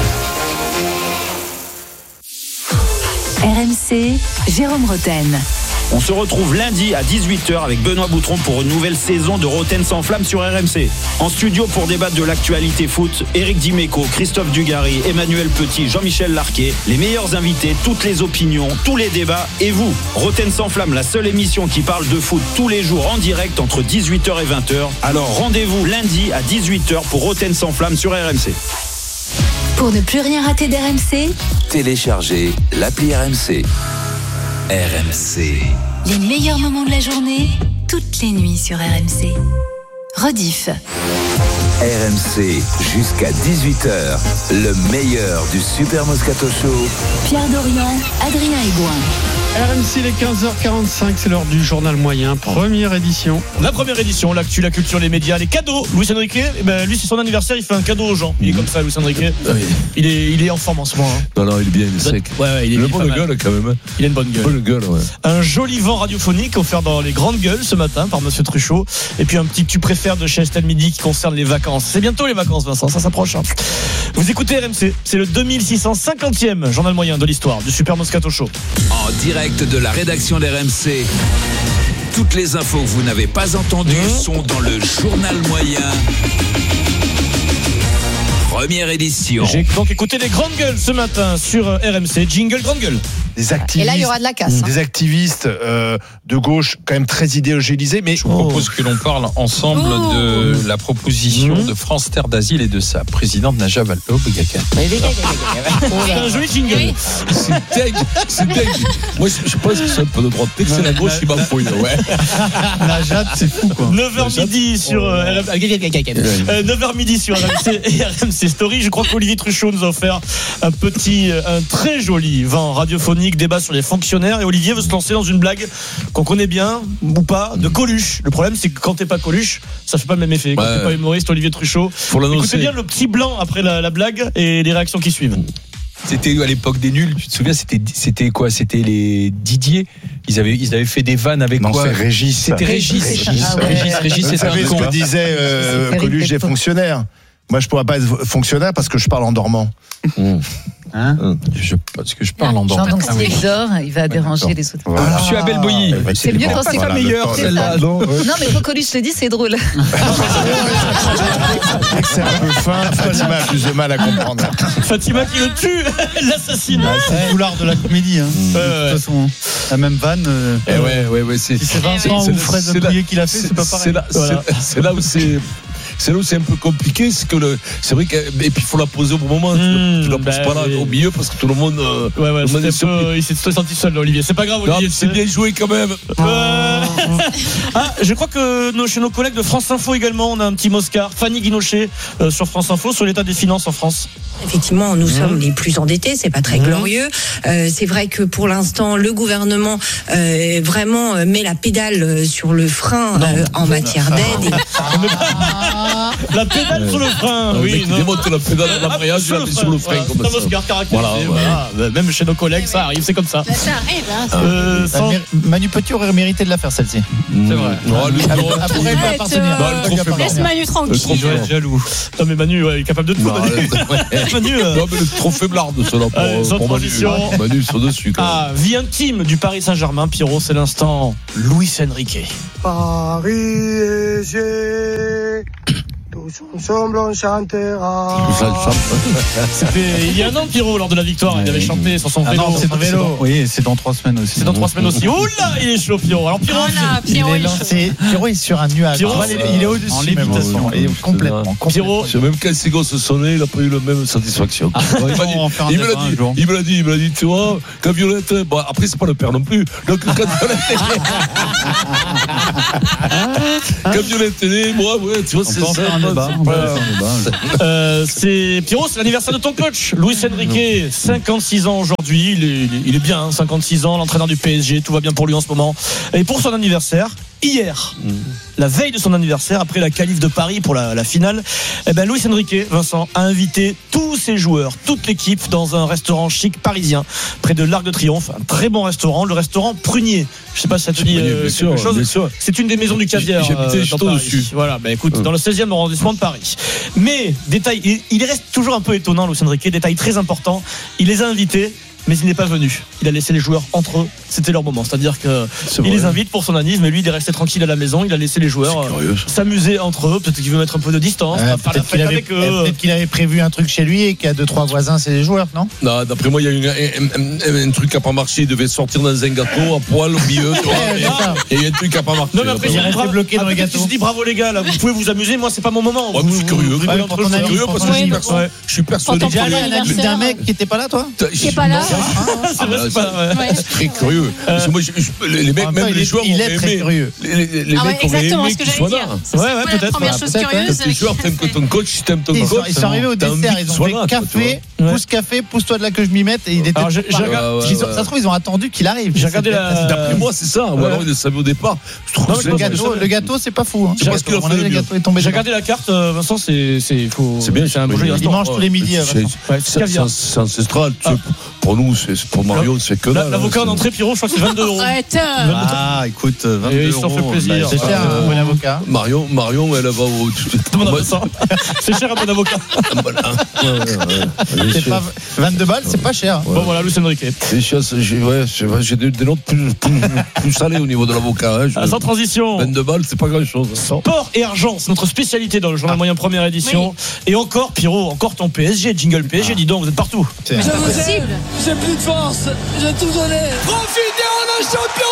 R M C, Jérôme Roten.
On se retrouve lundi à dix-huit heures avec Benoît Boutron pour une nouvelle saison de Roten sans flamme sur R M C. En studio pour débattre de l'actualité foot, Éric Dimeco, Christophe Dugarry, Emmanuel Petit, Jean-Michel Larquet, les meilleurs invités, toutes les opinions, tous les débats et vous. Roten sans flamme, la seule émission qui parle de foot tous les jours en direct entre dix-huit heures et vingt heures. Alors rendez-vous lundi à dix-huit heures pour Roten sans flamme sur R M C.
Pour ne plus rien rater d'R M C,
téléchargez l'appli R M C. R M C.
Les meilleurs moments de la journée, toutes les nuits sur R M C. Rediff.
R M C jusqu'à dix-huit heures. Le meilleur du Super Moscato Show.
Pierre Dorian, Adrien Aigouin.
R M C, les quinze heures quarante-cinq, c'est l'heure du journal moyen, première édition.
La première édition, l'actu, la culture, les médias, les cadeaux. Luis Enrique, eh ben, lui c'est son anniversaire, il fait un cadeau aux gens. Il est comme ça, Luis Enrique. Oui. Il est, il est en forme en ce moment. Hein.
Non, non, il est bien, il est sec.
Ouais, ouais, il est,
il a
une
bonne gueule quand même.
Il a une bonne gueule.
Bonne gueule, ouais.
Un joli vent radiophonique offert dans les grandes gueules ce matin par Monsieur Truchot. Et puis un petit tu préfères de chez Estelle Midi qui concerne les vacances. C'est bientôt les vacances, Vincent, ça s'approche. Hein. Vous écoutez R M C, c'est le deux mille six cent cinquantième journal moyen de l'histoire du Super Moscato Show.
En direct de la rédaction d'R M C. Toutes les infos que vous n'avez pas entendues mmh. sont dans le journal moyen.
première édition.
J'ai donc écouté les grandes gueules ce matin sur R M C. Jingle grande gueule.
Des activistes,
Et là, il y aura de la casse.
des activistes euh, de gauche quand même très idéologisés. Mais
je vous propose que l'on parle ensemble
Oh.
de la proposition
Mmh.
de France Terre d'Asile et de sa présidente Najat Vallaud-Belkacem.
C'est un joli jingle.
C'est dingue, c'est dingue. Moi, je je pense que c'est un peu de droite. Dès que c'est la gauche, il m'embrouille. Ouais.
Najat, c'est fou quoi.
neuf heures midi sur euh, R M C. Euh, neuf heures midi sur R M C et R M C Story. Je crois qu'Olivier Truchot nous a offert un petit, un très joli vent radiophonique, débat sur les fonctionnaires. Et Olivier veut se lancer dans une blague qu'on connaît bien ou pas, de Coluche. Le problème, c'est que quand t'es pas Coluche, ça fait pas le même effet. Quand
Ouais.
t'es pas humoriste, Olivier Truchot.
Faut l'annoncer.
Écoutez bien le petit blanc après la, la blague et les réactions qui suivent.
C'était à l'époque des nuls, tu te souviens, c'était c'était quoi? C'était les Didier. Ils avaient ils avaient fait des vannes avec
non,
quoi?
c'est Régis.
C'était Régis.
Régis,
Ah ouais. Régis, Régis,
Vous
c'était
savez
un
ce
con.
que disait euh,
C'est
Coluche des
Frédéric
fonctionnaires. Moi, je pourrais pas être fonctionnaire parce que je parle en dormant.
Hein
Je, parce que je parle en
Genre,
dormant.
donc s'il dort, il va déranger les autres.
Voilà.
Je suis Abel Boilly.
C'est mieux quand c'est
Voilà,
pas
le
meilleur,
temps,
c'est
le
ça.
temps. Non, ouais.
Non, mais quand Coluche le dit, c'est drôle.
Dès que c'est un peu fin, Fatima a plus de mal à comprendre.
Fatima qui le tue, l'assassine.
Ah, c'est le foulard de la comédie. Hein.
Ouais,
De
ouais.
toute façon, la même vanne. euh,
Eh ouais, ouais, ouais, c'est.
Si c'est Vincent
c'est-
ou
c'est-
Fred
c'est là-
Pouillet qui l'a fait, c'est pas
C'est
pareil.
là,
Voilà.
c'est- c'est là où c'est. C'est là où c'est un peu compliqué, c'est que le, c'est vrai que, et puis il faut la poser au bon moment.
Mmh,
tu la poses
bah
pas là
oui.
au milieu parce que tout le monde. euh,
Ouais, ouais,
tout le monde
c'était
est
un peu-
surpris.
il s'est senti seul, là, Olivier. C'est pas grave,
Non,
Olivier.
mais c'est bien joué quand même.
Euh, Ah, je crois que nos, chez nos collègues de France Info également, on a un petit Moscar. Fanny Guinochet euh, sur France Info sur l'état des finances en France.
Effectivement, nous
Mmh.
sommes les plus endettés, c'est pas très
Mmh.
glorieux. Euh, c'est vrai que pour l'instant, le gouvernement euh, vraiment euh, met la pédale sur le frein euh, en matière d'aide. Et...
La pédale sur le frein,
Le
oui.
mec qui
non.
démonte la pédale de l'embrayage, il
Sur
la met sur le frein
Voilà,
comme
c'est un
ça.
Moscar caractérisé.
Voilà,
Voilà.
voilà.
Même chez nos collègues, ça arrive, c'est comme ça.
Ça arrive, hein.
Euh, sans-
Manu Petit aurait mérité de la faire celle-ci.
C'est vrai.
Non, lui, non,
Elle pourrait pas appartenir.
non, le trop faible.
Laisse Manu
Le trop
tranquille.
faible.
Jaloux. Non mais Manu, ouais, il est capable de tout.
Non,
Manu.
ouais.
Manu, euh,
Non, mais le trop faiblard de cela pour,
Allez, sans
pour Manu.
transition.
Manu, ils sont dessus. quand même.
Ah, vie intime du Paris Saint-Germain, Pierrot, c'est l'instant Luis Enrique.
Paris et j'ai, tous ensemble on chantera.
Tout ça, le chante.
C'était il y a un an, Pierrot, lors de la victoire. Il avait chanté sur son
Ah
vélo.
non, c'est
son
dans- c'est dans- Oui, c'est dans trois semaines aussi.
C'est dans trois semaines aussi. Oh là, il est chaud, Pierrot. Alors, Pierrot,
Voilà,
Il
Pierrot,
est
il est chaud.
lancé. Pierrot est sur un nuage.
Pierrot,
Ah, il est- il est au-dessus.
en
même.
lévitation.
Il est complètement.
Pierrot,
C'est même quand ses gosses se sonnaient, il a pas eu la même satisfaction. il m'a dit,
on va en faire un
il me l'a
débat un
dit,
jour.
il me l'a dit, il me l'a dit, tu vois, quand Violette, bon, après c'est pas le père non plus, donc quand Violette, quand Violette est née, moi, ouais, tu vois,
On
c'est
peut en
ça.
faire un débat. On peut en faire un débat.
Euh, c'est Pierrot, c'est l'anniversaire de ton coach, Luis Enrique, cinquante-six ans aujourd'hui. Il est, il est- il est bien, hein, cinquante-six ans, l'entraîneur du P S G, tout va bien pour lui en ce moment. Et pour son anniversaire, hier, la veille de son anniversaire, après la qualif de Paris pour la, la finale, eh ben Luis Enrique, Vincent, a invité tous ses joueurs, toute l'équipe, dans un restaurant chic parisien, près de l'Arc de Triomphe, un très bon restaurant, le restaurant Prunier. Je sais pas si ça te dit
Prunier,
euh,
bien
quelque
sûr,
chose.
bien sûr.
C'est une des maisons du caviar.
J'ai- j'ai habité
euh,
juste
dans Paris.
au-dessus.
Voilà, bah écoute, dans le seizième arrondissement de Paris. Mais, détail, il, il reste toujours un peu étonnant, Luis Enrique, détail très important, il les a invités, mais il n'est pas venu. Il a laissé les joueurs entre eux. C'était leur moment. C'est-à-dire que il les invite pour son anniv, mais lui, il est resté tranquille à la maison. Il a laissé les joueurs euh, s'amuser entre eux. Peut-être qu'il veut mettre un peu de distance.
Euh,
faire la
Peut-être qu'il
fête
avait,
avec eux.
peut-être qu'il avait prévu un truc chez lui et qu'il y a deux trois voisins, c'est les joueurs, non?
Non, d'après moi, il y a eu un, un- un truc qui n'a pas marché. Il devait sortir dans un gâteau à poil au milieu. tu vois,
Ouais,
et-
c'est ça.
et il y a un truc qui n'a pas marché.
Non, mais après,
Il est
il
resté
bravo-
bloqué dans
après,
le gâteau.
Il se dit bravo les gars, là, vous pouvez vous amuser. Moi, c'est pas mon moment.
Ouais,
Vous-
mais je suis
vous-
curieux.
vous-
Ouais,
vous-
pour
vous-
ton
vous-
avis,
Curieux
pour
parce
ton
que je suis
avis.
persuadé.
Ouais.
Je suis persuadé.
Pour ton
Déjà allé à
premier
l'anniv d'un
anniversaire.
mec qui était pas là, toi?
Qui est pas là.
C'est vrai, c'est pas- ouais.
C'est très curieux. Parce que moi, je- je- les les mecs,
En même
même
temps, il
les
est-
joueurs,
il
ont
est très
aimé.
curieux.
Les, les, les
Ah ouais,
mecs ont
exactement
aimé
ce que
qu'ils
j'allais
soient
dire.
là.
C'est
Ouais, ouais,
quoi la
peut-être,
première
ouais,
chose
peut-être,
curieuse.
Les joueurs, t'aimes que ton coach, si t'aimes ton
Ils sont,
coach.
ils sont arrivés au
t'as envie
dessert,
qu'il
ils ont
soit
fait
là, quoi, tu
café,
vois.
pousse café, pousse-toi de là que je m'y mette. Et il était
Alors, j'ai-
tout
j'ai
pareil.
regardé-
ouais,
Ils ont-
ouais.
Ça se trouve, ils ont attendu qu'il arrive.
J'ai regardé
C'est
la-
peut-être-
D'après moi, c'est ça. Ou
Ouais.
alors, il le savait au départ. Je trouve
Non,
que
mais
Le
c'est-
gâteau, le gâteau, c'est pas fou. Hein.
Je pense qu'il a
À mon
fait
avis,
le
le
mieux.
gâteau est tombé
J'ai
dedans.
regardé la carte, euh, Vincent, c'est c'est faut-
C'est bien,
c'est un
c'est
joli
bien.
Il
restaurant.
mange tous les midis.
C'est-
Vincent.
Ouais, c'est
C'est
caviar.
c'est ancestral. Tu sais, pour nous, c'est, pour Marion, c'est que là.
L'avocat en entrée, Pierrot, je crois que c'est vingt-deux euros.
Arrête.
Ah, écoute, vingt-deux
Et ils
euros.
s'en fait plaisir.
C'est cher,
Euh,
un bon avocat.
Marion, Marion, elle va au.
Demande à Vincent. C'est cher un bon avocat.
C'est pas vingt-deux balles, c'est pas cher.
Bon, voilà, Luis Enrique.
C'est cher, j'ai, ouais, j'ai, j'ai des, des notes plus, plus, plus salées au niveau de l'avocat. Hein. Je,
Ah, sans transition.
vingt-deux balles, c'est pas grand chose.
Sport et argent, c'est notre spécialité dans le journal moyen première édition.
Oui.
Et encore, Pierrot, encore ton P S G, jingle P S G, dis donc, vous êtes partout.
Je vous aime, j'ai plus de force, j'ai tout donné. Profitez, on est champion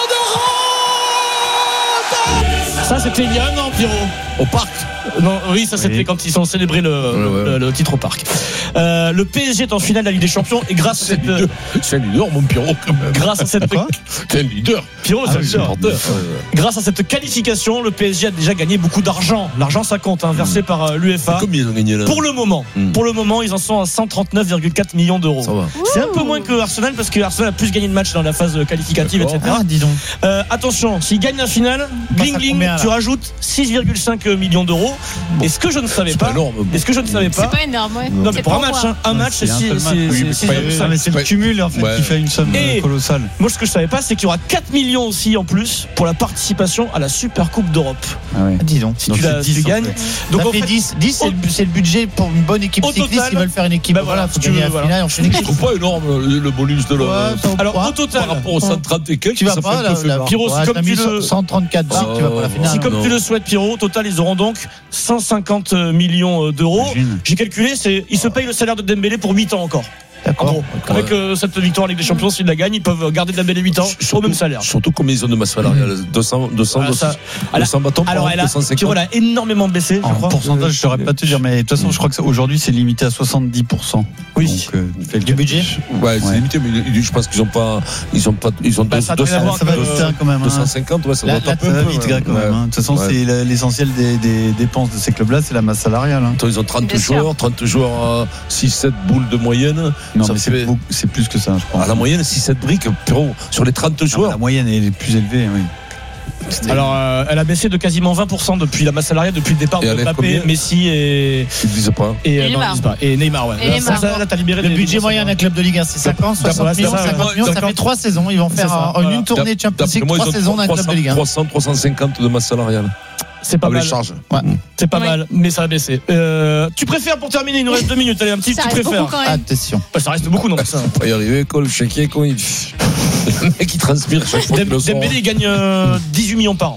d'Europe.
Ça, c'était il y a un an, Pierrot.
Au parc.
Non, oui, ça c'était oui. Quand ils ont célébré le, ouais, ouais. le, le titre au parc. Euh, le P S G est en finale de la Ligue des Champions et grâce
c'est
à cette.
Leader. C'est un leader, mon Pierrot, quand même.
Grâce à cette.
Quoi c'est un leader.
Pierrot,
ah,
c'est un leader. leader. Grâce à cette qualification, le P S G a déjà gagné beaucoup d'argent. L'argent, ça compte, hein, versé mmh. par euh, l'U E F A.
Combien ils ont gagné là
Pour le moment, mmh. pour le moment, ils en sont à cent trente-neuf virgule quatre millions d'euros.
Ça va.
C'est un peu moins que Arsenal parce que Arsenal a plus gagné de matchs dans la phase qualificative, D'accord. et cetera.
Ah, dis donc.
Euh, attention, s'ils gagnent la finale, bling bling, tu rajoutes six virgule cinq millions d'euros. Bon. Est-ce que je ne savais pas
énorme, bon.
Est-ce que je ne savais pas
C'est pas énorme, ouais.
Non, mais pour un match, hein, un match, c'est six virgule cinq.
C'est le cumul en fait
ouais.
qui fait une somme
et
colossale.
Moi, ce que je savais pas, c'est qu'il y aura quatre millions aussi en plus pour la participation à la Super Coupe d'Europe.
Ah ouais. Dis donc.
Si donc tu, la,
dix,
tu gagnes.
Donc on fait dix, dix c'est, le, c'est le budget pour une bonne équipe cycliste. Ils veulent faire une équipe.
Ben voilà,
faut gagner la finale.
Je trouve pas énorme le bonus de la.
Alors au total,
par rapport aux cent trente et quelques,
tu vas pas là.
Pierrot, si comme tu le
cent trente-quatre barres, tu vas pas la finale.
Si comme tu le souhaites, Pierrot, au total, ils auront donc cent cinquante millions d'euros. J'ai calculé, c'est ils se payent le salaire de Dembélé pour huit ans encore.
D'accord.
Gros, avec euh, cette victoire en Ligue des Champions, s'ils la gagnent, ils peuvent garder Dembélé huit ans surtout, au même salaire.
Surtout combien ils ont de masse salariale deux cents, deux cents,
voilà, ça,
deux cents bâtons
alors, elle a,
deux cent cinquante.
Pierrot, elle a énormément baissé.
En pourcentage, je ne saurais pas te dire, mais de toute façon, je crois qu'aujourd'hui, c'est limité à soixante-dix pour cent.
Oui.
Donc, euh, du budget.
Ouais, c'est ouais. limité, mais je pense qu'ils n'ont pas, ils ont pas, ils ont
bah,
deux,
ça,
deux,
ça va vite
quand même.
deux cent cinquante, ouais, ça
là,
doit
là,
taper un peu
vite quand même. De toute façon, c'est l'essentiel des, des dépenses de ces clubs-là, c'est la masse salariale. Hein.
Ils ont trente joueurs, trente joueurs à six sept boules de moyenne.
Non, mais c'est, beaucoup, c'est plus que ça, je pense.
À la moyenne, six sept briques, Pierrot, sur les trente joueurs.
La moyenne est plus élevée, oui.
C'était... Alors, euh, elle a baissé de quasiment vingt pour cent depuis la masse salariale, depuis le départ et de Mbappé, Messi et.
Ils ne disent pas.
Et,
et,
non,
Neymar.
Pas. et Neymar, ouais.
Et
là,
Neymar.
Ça, là, t'as libéré
le
des,
budget
des
moyen d'un club de Ligue un, c'est cinquante, soixante millions, cinquante millions. Ça fait trois saisons. Ils vont faire en voilà. une tournée de Champions League, trois saisons d'un club de Ligue un.
trois cents, trois cent cinquante de masse salariale.
C'est pas mal.
Les charges.
Ouais. C'est pas oui. mal, mais ça va baisser. Euh, tu préfères, pour terminer, il nous reste deux minutes. Allez, un petit,
ça
tu préfères.
Attention.
Bah, ça reste beaucoup, non, ça.
On va y arriver, quoi, le chéquier, quoi. Il... Le mec, il transpire chaque fois.
Dembélé, il gagne euh, dix-huit millions par an.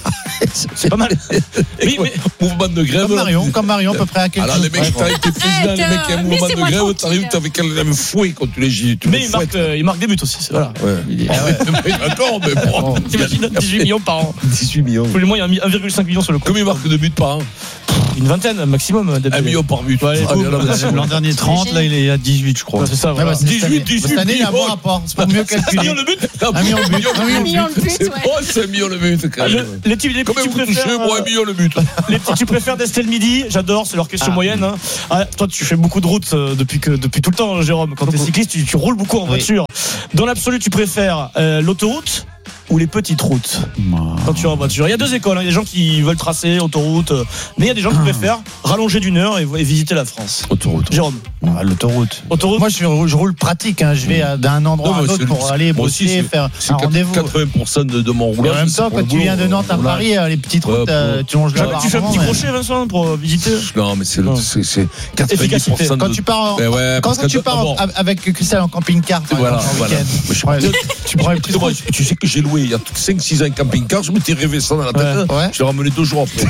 C'est pas mal.
Oui, mais mouvement de grève.
Comme Marion, comme Marion, à peu près à quelque
Alors, les mecs, t'as été président, les mecs qui ont un mouvement de grève, t'arrives, t'as avec un fouet quand tu les gis.
Mais il marque, euh, il marque des buts aussi, c'est voilà.
Ouais. Il ah ouais. D'accord, mais bon.
T'imagines dix-huit millions par an.
dix-huit millions.
Tous les mois, il y a un virgule cinq million sur le compte.
Combien il marque de buts par an?
Une vingtaine maximum.
Un million par but.
Ouais, l'an dernier trente, là il est à dix-huit, je crois.
Ouais, c'est ça. Voilà.
dix-huit, dix-huit.
Cette année, il a un bon rapport. C'est pas mieux calculé.
Un million de but.
Un million de but.
Un million de but.
C'est bon, c'est un million de but.
Les petits, les
Combien vous touchez, moi, un million de but.
Les petits, tu préfères d'Estelle Midi? J'adore, c'est leur question moyenne. Toi, tu fais beaucoup de routes depuis que depuis tout le temps, Jérôme. Quand t'es cycliste, tu roules beaucoup en voiture. Dans l'absolu, tu préfères l'autoroute ou les petites routes quand tu es en voiture? Il y a deux écoles, hein. Il y a des gens qui veulent tracer autoroute, mais il y a des gens qui préfèrent rallonger d'une heure et, et visiter la France.
Autoroute.
Jérôme.
Ah, l'autoroute.
Autoroute.
Moi, je, je roule pratique. Hein. Je vais d'un endroit non, à l'autre pour aller bosser, aussi, faire un rendez-vous.
quatre-vingts pour cent de, de mon roulage.
En même temps, quand tu viens de Nantes à Paris, les petites routes, ouais, tu longes là.
Tu fais un petit crochet, Vincent, pour visiter?
Non, mais c'est, le, c'est, c'est quatre-vingt-dix pour cent de...
Quand tu pars,
ben ouais,
quand quand tu pars bon. avec Christelle en camping-car,
voilà, voilà.
Tu prends plus.
Tu sais que j'ai loué il y a cinq six ans un camping-car, je m'étais rêvé ça dans la tête. Je l'ai ramené deux jours après.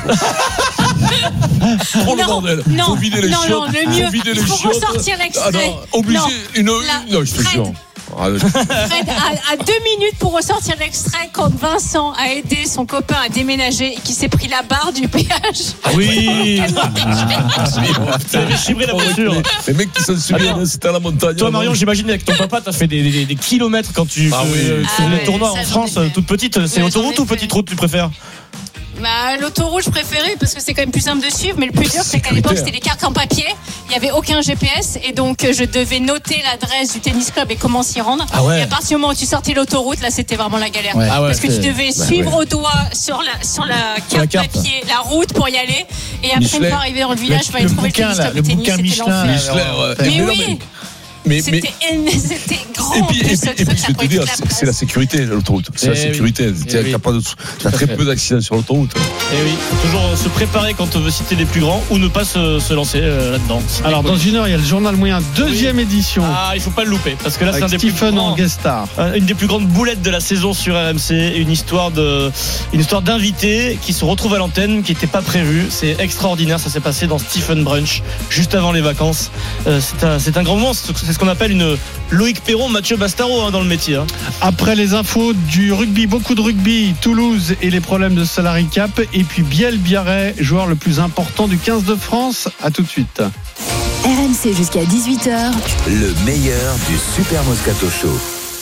Trop le bordel.
Non,
faut vider les
non,
chiottes.
non, le mieux,
faut vider les
il faut
chiottes.
ressortir l'extrait.
Ah non, obligé.
Non,
une,
la,
non, je te jure.
Fred, à, à deux minutes pour ressortir l'extrait quand Vincent a aidé son copain à déménager et qui s'est pris la barre du péage.
Ah oui. Ça avait chibré la voiture.
Les mecs qui s'en souviennent, c'était à la montagne.
Toi, Marion, j'imagine avec ton papa, t'as fait des, des, des kilomètres quand tu
ah
fais,
oui.
euh,
ah
les
ouais,
tournois en France, toute petite. C'est
ouais,
autoroute ou petite route tu préfères?
Bah, l'autoroute, je préférais parce que c'est quand même plus simple de suivre, mais le plus dur, c'est qu'à l'époque, c'était les cartes en papier. Il n'y avait aucun G P S et donc je devais noter l'adresse du tennis club et comment s'y rendre.
Ah ouais.
Et à partir du moment où tu sortais l'autoroute, là, c'était vraiment la galère.
Ouais.
Ah ouais,
parce que tu devais
bah
suivre
ouais.
au doigt sur la, sur la carte,
la carte
papier la route pour y aller. Et après, une fois arrivé dans le village, il fallait
le
trouver
bouquin,
le tennis club.
le
Le tennis,
bouquin
c'était
Michelin.
l'enfer.
Michelin, ouais.
Mais
mais
oui.
mais,
c'était,
mais...
c'était grand.
Et puis, et puis, et puis je vais te dire, c'est, c'est la sécurité, l'autoroute. C'est
eh
la sécurité.
Oui.
Il n'y a, pas de, il y a très peu d'accidents sur l'autoroute.
Et oui, faut toujours se préparer quand on veut citer les plus grands ou ne pas se, se lancer euh, là-dedans. C'est
Alors, dans une heure, il y a le journal moyen, deuxième oui. édition.
Ah, il faut pas le louper parce que là,
avec
c'est un des
Stephen
plus grands,
en guest star.
Une des plus grandes boulettes de la saison sur R M C. Une histoire de, une histoire d'invités qui se retrouvent à l'antenne, qui n'était pas prévu. C'est extraordinaire. Ça s'est passé dans Stephen Brunch juste avant les vacances. Euh, c'est un, c'est un grand moment. C'est ce qu'on appelle une Loïc Perron, Mathieu Bastaro hein, dans le métier. Hein.
Après les infos du rugby, beaucoup de rugby, Toulouse et les problèmes de salary cap, et puis Biel Biarré, joueur le plus important du quinze de France. À tout de suite.
R M C jusqu'à dix-huit heures.
Le meilleur du Super Moscato Show.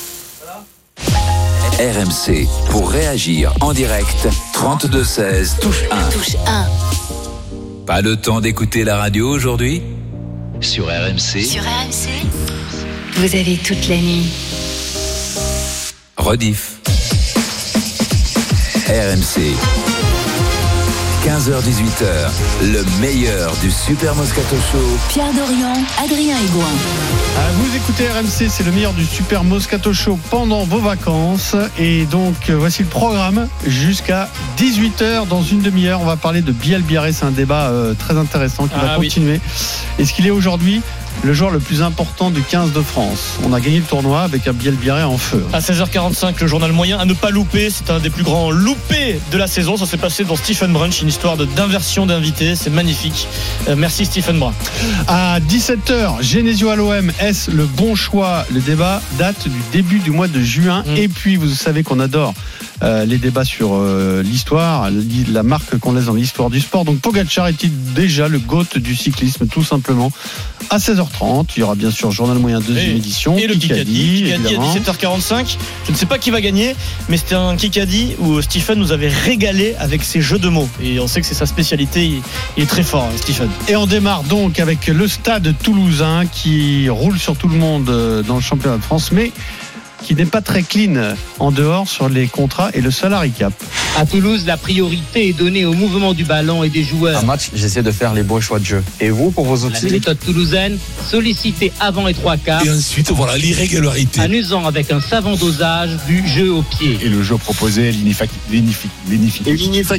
R M C, pour réagir en direct, trente-deux seize, touche un.
Touche un.
Pas le temps d'écouter la radio aujourd'hui ? Sur R M C.
Sur R M C, vous avez toute la nuit.
Rediff. R M C. quinze heures dix-huit heures, le meilleur du Super Moscato Show.
Pierre Dorian, Adrien Egoin.
Vous écoutez R M C, c'est le meilleur du Super Moscato Show pendant vos vacances. Et donc, voici le programme jusqu'à dix-huit heures. Dans une demi-heure, on va parler de Biel Biarré. C'est un débat euh, très intéressant qui ah, va continuer. Oui. Est-ce qu'il est aujourd'hui le joueur le plus important du quinze de France? On a gagné le tournoi avec un Biel Biarré en feu.
À seize heures quarante-cinq, le journal moyen à ne pas louper. C'est un des plus grands loupés de la saison. Ça s'est passé dans Stephen Brunch, une histoire de, d'inversion d'invités. C'est magnifique. Euh, merci Stephen Brun.
À dix-sept heures, Genesio à l'O M. Est-ce le bon choix? Le débat date du début du mois de juin. Mmh. Et puis, vous savez qu'on adore euh, les débats sur euh, l'histoire, la marque qu'on laisse dans l'histoire du sport. Donc, Pogacar est-il déjà le GOAT du cyclisme, tout simplement? À seize heures trente, il y aura bien sûr Journal Moyen deuxième
et,
édition.
Et le Kikadi, Kikadi à dix-sept heures quarante-cinq. Je ne sais pas qui va gagner, mais c'était un Kikadi où Stephen nous avait régalé avec ses jeux de mots. Et on sait que c'est sa spécialité. Il, il est très fort, Stephen.
Et on démarre donc avec le Stade Toulousain qui roule sur tout le monde dans le championnat de France, mais qui n'est pas très clean en dehors sur les contrats et le salary cap.
À Toulouse, la priorité est donnée au mouvement du ballon et des joueurs.
Un match, j'essaie de faire les bons choix de jeu. Et vous, pour vos outils?
La méthode toulousaine, solliciter avant les trois quarts.
Et ensuite, voilà, l'irrégularité.
En usant avec un savant dosage du jeu au pied.
Et le jeu proposé, l'inefficacité.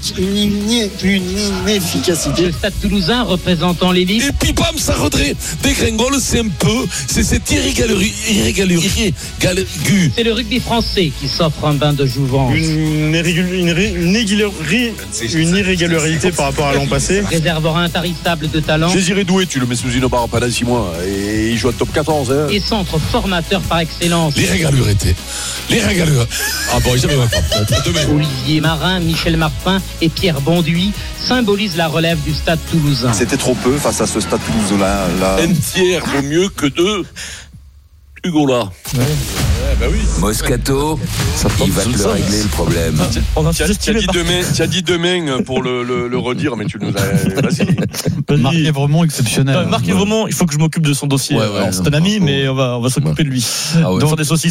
Le Stade Toulousain représentant l'élite.
Et puis bam, ça redresse. Dégringole, c'est un peu, c'est cette irrégularité.
C'est le rugby français qui s'offre un bain de jouvence.
Une, irrégul- une, ré- une, irrégularité, une irrégularité par rapport à l'an passé.
Réservoir intarissable de talent.
Désiré Doué, tu le mets sous une barre pendant six mois et il joue à top quatorze. Hein.
Et centre formateur par excellence.
L'irrégularité. L'irrégularité. Ah bon, jamais ma femme.
Olivier Marin, Michel Marpin et Pierre Bonduit symbolisent la relève du Stade Toulousain.
C'était trop peu face à ce Stade Toulousain là.
Un tiers vaut mieux que deux. Hugo là. Ouais.
Ouais, bah oui. Moscato, il va te le régler le problème.
Tu as, tu as dit demain, tu as dit demain pour le, le, le redire, mais tu nous as. Vas-y.
Marc Évremont exceptionnel.
Euh, Marc Évremont, il faut que je m'occupe de son dossier.
Ouais, ouais,
Alors, c'est un ami, mais on va, on va s'occuper ouais. de lui.
Ah ouais.
Donc, des saucisses.